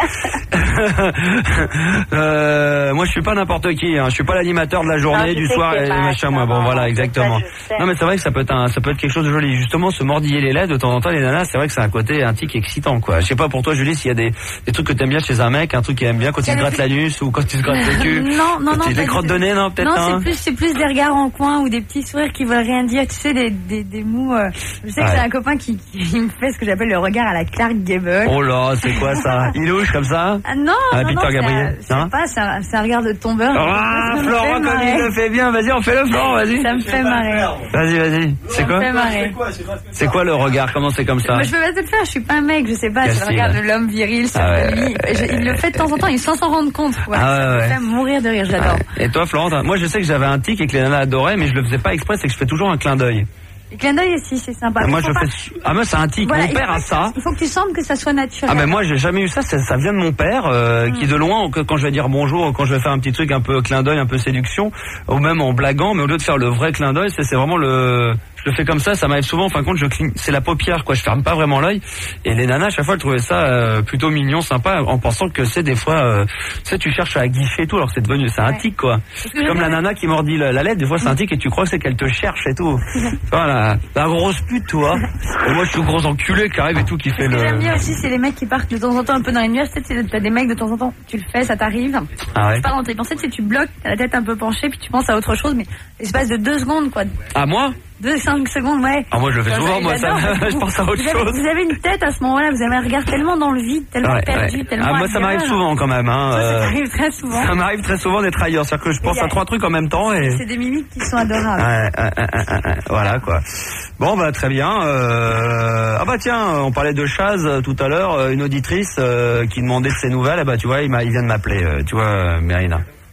euh, moi, je suis pas n'importe qui, hein. Je suis pas l'animateur de la journée, Non, je du sais soir que c'est et pas machin, moi. Bon, attirant, voilà, ça, exactement. je sais. Non, mais c'est vrai que ça peut être un, ça peut être quelque chose de joli. Justement, se mordiller les lèvres de temps en temps, les nanas, c'est vrai que c'est un côté, un tic excitant, quoi. Je sais pas pour toi, Julie, s'il y a des, des trucs que t'aimes bien chez un mec, un truc qu'il aime bien quand il se gratte l'anus ou quand il se gratte le cul. Non, non, Quand non. il pas des crottes du- de nez, non, peut-être, Non, hein. c'est plus, c'est plus des regards en coin ou des petits sourires qui veulent rien dire. Tu sais, des, des, des mots. euh, Je sais que Ouais. j'ai un copain qui, qui me fait ce que j'appelle le regard à la Clark Gable. Oh là, c'est quoi ça? Il louche comme ça? Ah non, Ah, non, Peter non, c'est Gabriel, un- je sais hein pas, c'est un, c'est un regard de tombeur. Ah, Ça me Florent, fait comme marrer. il le fait bien, vas-y, on fait le Florent, vas-y. Ça me fait marrer. Vas-y, vas-y. C'est Ça quoi? me fait marrer. C'est quoi le regard? Comment c'est comme ça? Moi, je peux pas te le faire, je suis pas un mec, je sais pas, Quel c'est le style. regard de l'homme viril sur Ah ouais, lui. ouais, Et je- il le fait de temps en temps, il sans s'en rendre compte. Ouais, Ah ouais, ça me ouais. fait mourir de rire, j'adore. Et toi, Florent, t'as- moi je sais que j'avais un tic et que les nanas adoraient, mais je le faisais pas exprès, c'est que je fais toujours un clin d'œil. Le clin d'œil aussi, c'est sympa. moi Il je faut pas- fais, ah moi c'est un tic, Voilà, mon il père faut a pas- ça. Il faut que tu sentes que ça soit naturel. Ah ben moi j'ai jamais eu ça, ça, ça vient de mon père euh, qui de loin que- quand je vais dire bonjour, quand je vais faire un petit truc un peu clin d'œil, un peu séduction, ou même en blaguant, mais au lieu de faire le vrai clin d'œil, c'est c'est vraiment le, je le fais comme ça, ça m'arrive souvent. En fin de compte, je cligne, c'est la paupière quoi, je ferme pas vraiment l'œil. Et les nanas à chaque fois elles trouvaient ça euh, plutôt mignon, sympa, en pensant que c'est des fois, euh, tu sais, tu cherches à guicher et tout, alors que c'est devenu, c'est un Ouais. tic quoi. que Comme je- la nana qui mordit la, la lettre, des fois c'est un tic et tu crois que c'est qu'elle te cherche et tout. Voilà, la grosse pute toi. Et moi je suis le gros enculé qui arrive et tout qui fait Ce que le. j'aime bien aussi, c'est les mecs qui partent de temps en temps un peu dans les nuages. Tu sais, t'as des mecs de temps en temps, tu le fais, ça t'arrive. Ah ouais. Tu pars dans tes pensées, tu sais, tu bloques, t'as la tête un peu penchée, puis tu penses à autre chose, mais l'espace de deux secondes, quoi. Ah moi? Deux, cinq secondes, ouais. Ah moi je le fais Ça, souvent, moi ça, j'adore. je pense à autre Vous avez, chose. vous avez une tête à ce moment-là, vous avez un regard tellement dans le vide, tellement Ouais, perdu, ouais. tellement. Ah, moi ça m'arrive ailleurs. souvent quand même. Hein. Ça, ça euh, t'arrive très souvent. Ça m'arrive très souvent d'être ailleurs, c'est-à-dire que je pense Il y a- à trois trucs en même temps et. C'est des mimiques qui sont adorables. Ouais, ouais, ouais, ouais, ouais, voilà quoi. Bon bah très bien. Euh... Ah bah tiens, on parlait de Chaz euh, tout à l'heure, euh, une auditrice euh, qui demandait de ses nouvelles. Ah bah tu vois, il, m'a, il vient de m'appeler, euh, tu vois, euh, Mérina.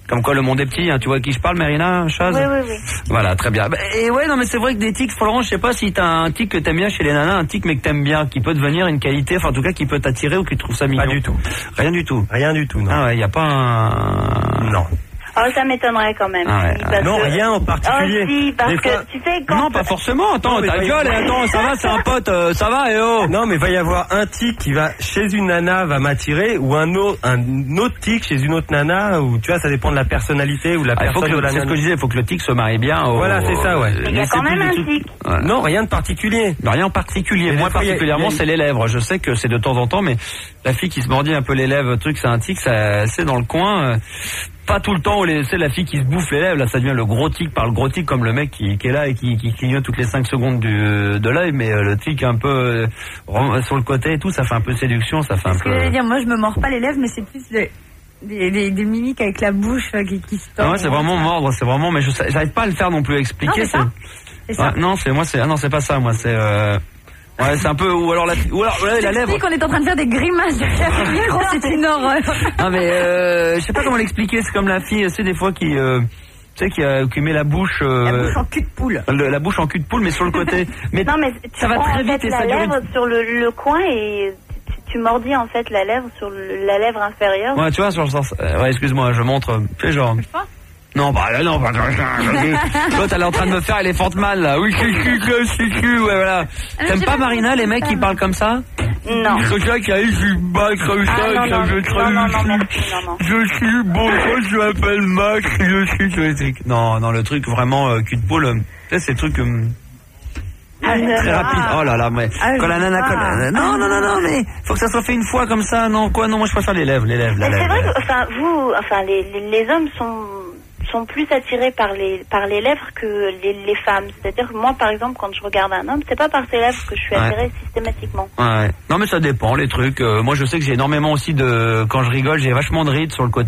Comme quoi le monde est petit, hein. Tu vois de qui je parle, Mérina Chaz? Oui, oui, oui. Voilà, très bien. Et ouais, non, mais c'est vrai que des tics, Florent, je sais pas si t'as un tic que t'aimes bien chez les nanas, un tic mais que t'aimes bien, qui peut devenir une qualité, enfin en tout cas qui peut t'attirer ou qui trouve ça mignon. Pas du tout. Rien du tout. Rien du tout, non. Ah ouais, y a pas un... Non. Oh, ça m'étonnerait quand même. Ah ouais, Si, ah. parce Non, que- rien en particulier. Oh, si, parce Des que fois- tu sais, quand. Non, pas forcément. Attends, Non, mais ta va y gueule, et avoir- attends, ça va, c'est un pote, euh, ça va, et oh. Non, mais va y avoir un tic qui va chez une nana va m'attirer ou un autre un autre tic chez une autre nana ou tu vois ça dépend de la personnalité ou la Ah, il faut personne que de le, la c'est ce nana. que je disais, il faut que le tic se marie bien. Au, Voilà, c'est ça, ouais. Mais il y a laissez quand plus même des un trucs- tic. Voilà. Non, rien de particulier. Rien en particulier. Mais Moi des fois, il y a- particulièrement, il y a- c'est les lèvres. Je sais que c'est de temps en temps, mais la fille qui se mordit un peu les lèvres, truc, c'est un tic, ça, c'est dans le coin. euh, Pas tout le temps où les, c'est la fille qui se bouffe les lèvres. Là, ça devient le gros tic par le gros tic, comme le mec qui, qui est là et qui, qui clignote toutes les cinq secondes du, de l'œil. Mais euh, le tic un peu euh, sur le côté et tout, ça fait un peu séduction, ça fait un Ce que peu. j'allais dire, moi je me mords pas les lèvres, mais c'est plus le- des, des, des mimiques avec la bouche euh, qui, qui se Ah tord. ouais, c'est vraiment mordre, c'est vraiment. Mais je sais- j'arrive pas à le faire non plus à expliquer. Non, c'est ça. C'est ça. Ouais, non, c'est moi, c'est ah non, c'est pas ça. Moi, c'est. Euh... Ouais, c'est un peu ou alors la ou alors ouais, la lèvre. Je qu'on est en train de faire des grimaces derrière le micro, c'est une horreur. Non mais euh, je sais pas comment l'expliquer. C'est comme la fille, tu sais des fois qui, euh, tu sais qui, euh, qui met la bouche, euh, La bouche en cul de poule. le- la bouche en cul de poule, mais sur le côté. Mais Non, mais tu ça va prends très en vite fait et la ça dure lèvre une- sur le, le coin et tu, tu mordis en fait la lèvre sur le- la lèvre inférieure. Ouais, tu vois sur le sens. euh, ouais, excuse-moi, je montre. Fais genre. Non, bah là, non, bah, l'autre elle est en train de me faire Elephant Man là. Oui, si, si, si, si, si, ouais, voilà. T'aimes pas Marina les mecs qui parlent comme ça? Non. C'est ça qui arrive, je suis bas comme ça, Ah, non, ça non, je non, non, non, merci, non, non. Je suis bon, je m'appelle Max, je suis sur les trucs. Non, non, le truc vraiment euh, cul de poule, euh, tu sais, c'est le truc euh, très rapide. Oh là là, mais Ah, quand la je nana, sais quand pas. la- non, non, non, non, mais faut que ça soit fait une fois comme ça. Non, quoi, non, moi je préfère les lèvres, les lèvres, la Mais c'est lèvre. vrai que, enfin, vous, enfin, les, les, les hommes sont sont plus attirés par les par les lèvres que les, les femmes. C'est-à-dire que moi, par exemple, quand je regarde un homme, c'est pas par ses lèvres que je suis Ouais. attirée systématiquement. Ouais. Non, mais ça dépend, les trucs. Euh, moi, je sais que j'ai énormément aussi de, quand je rigole, j'ai vachement de rides sur le côté.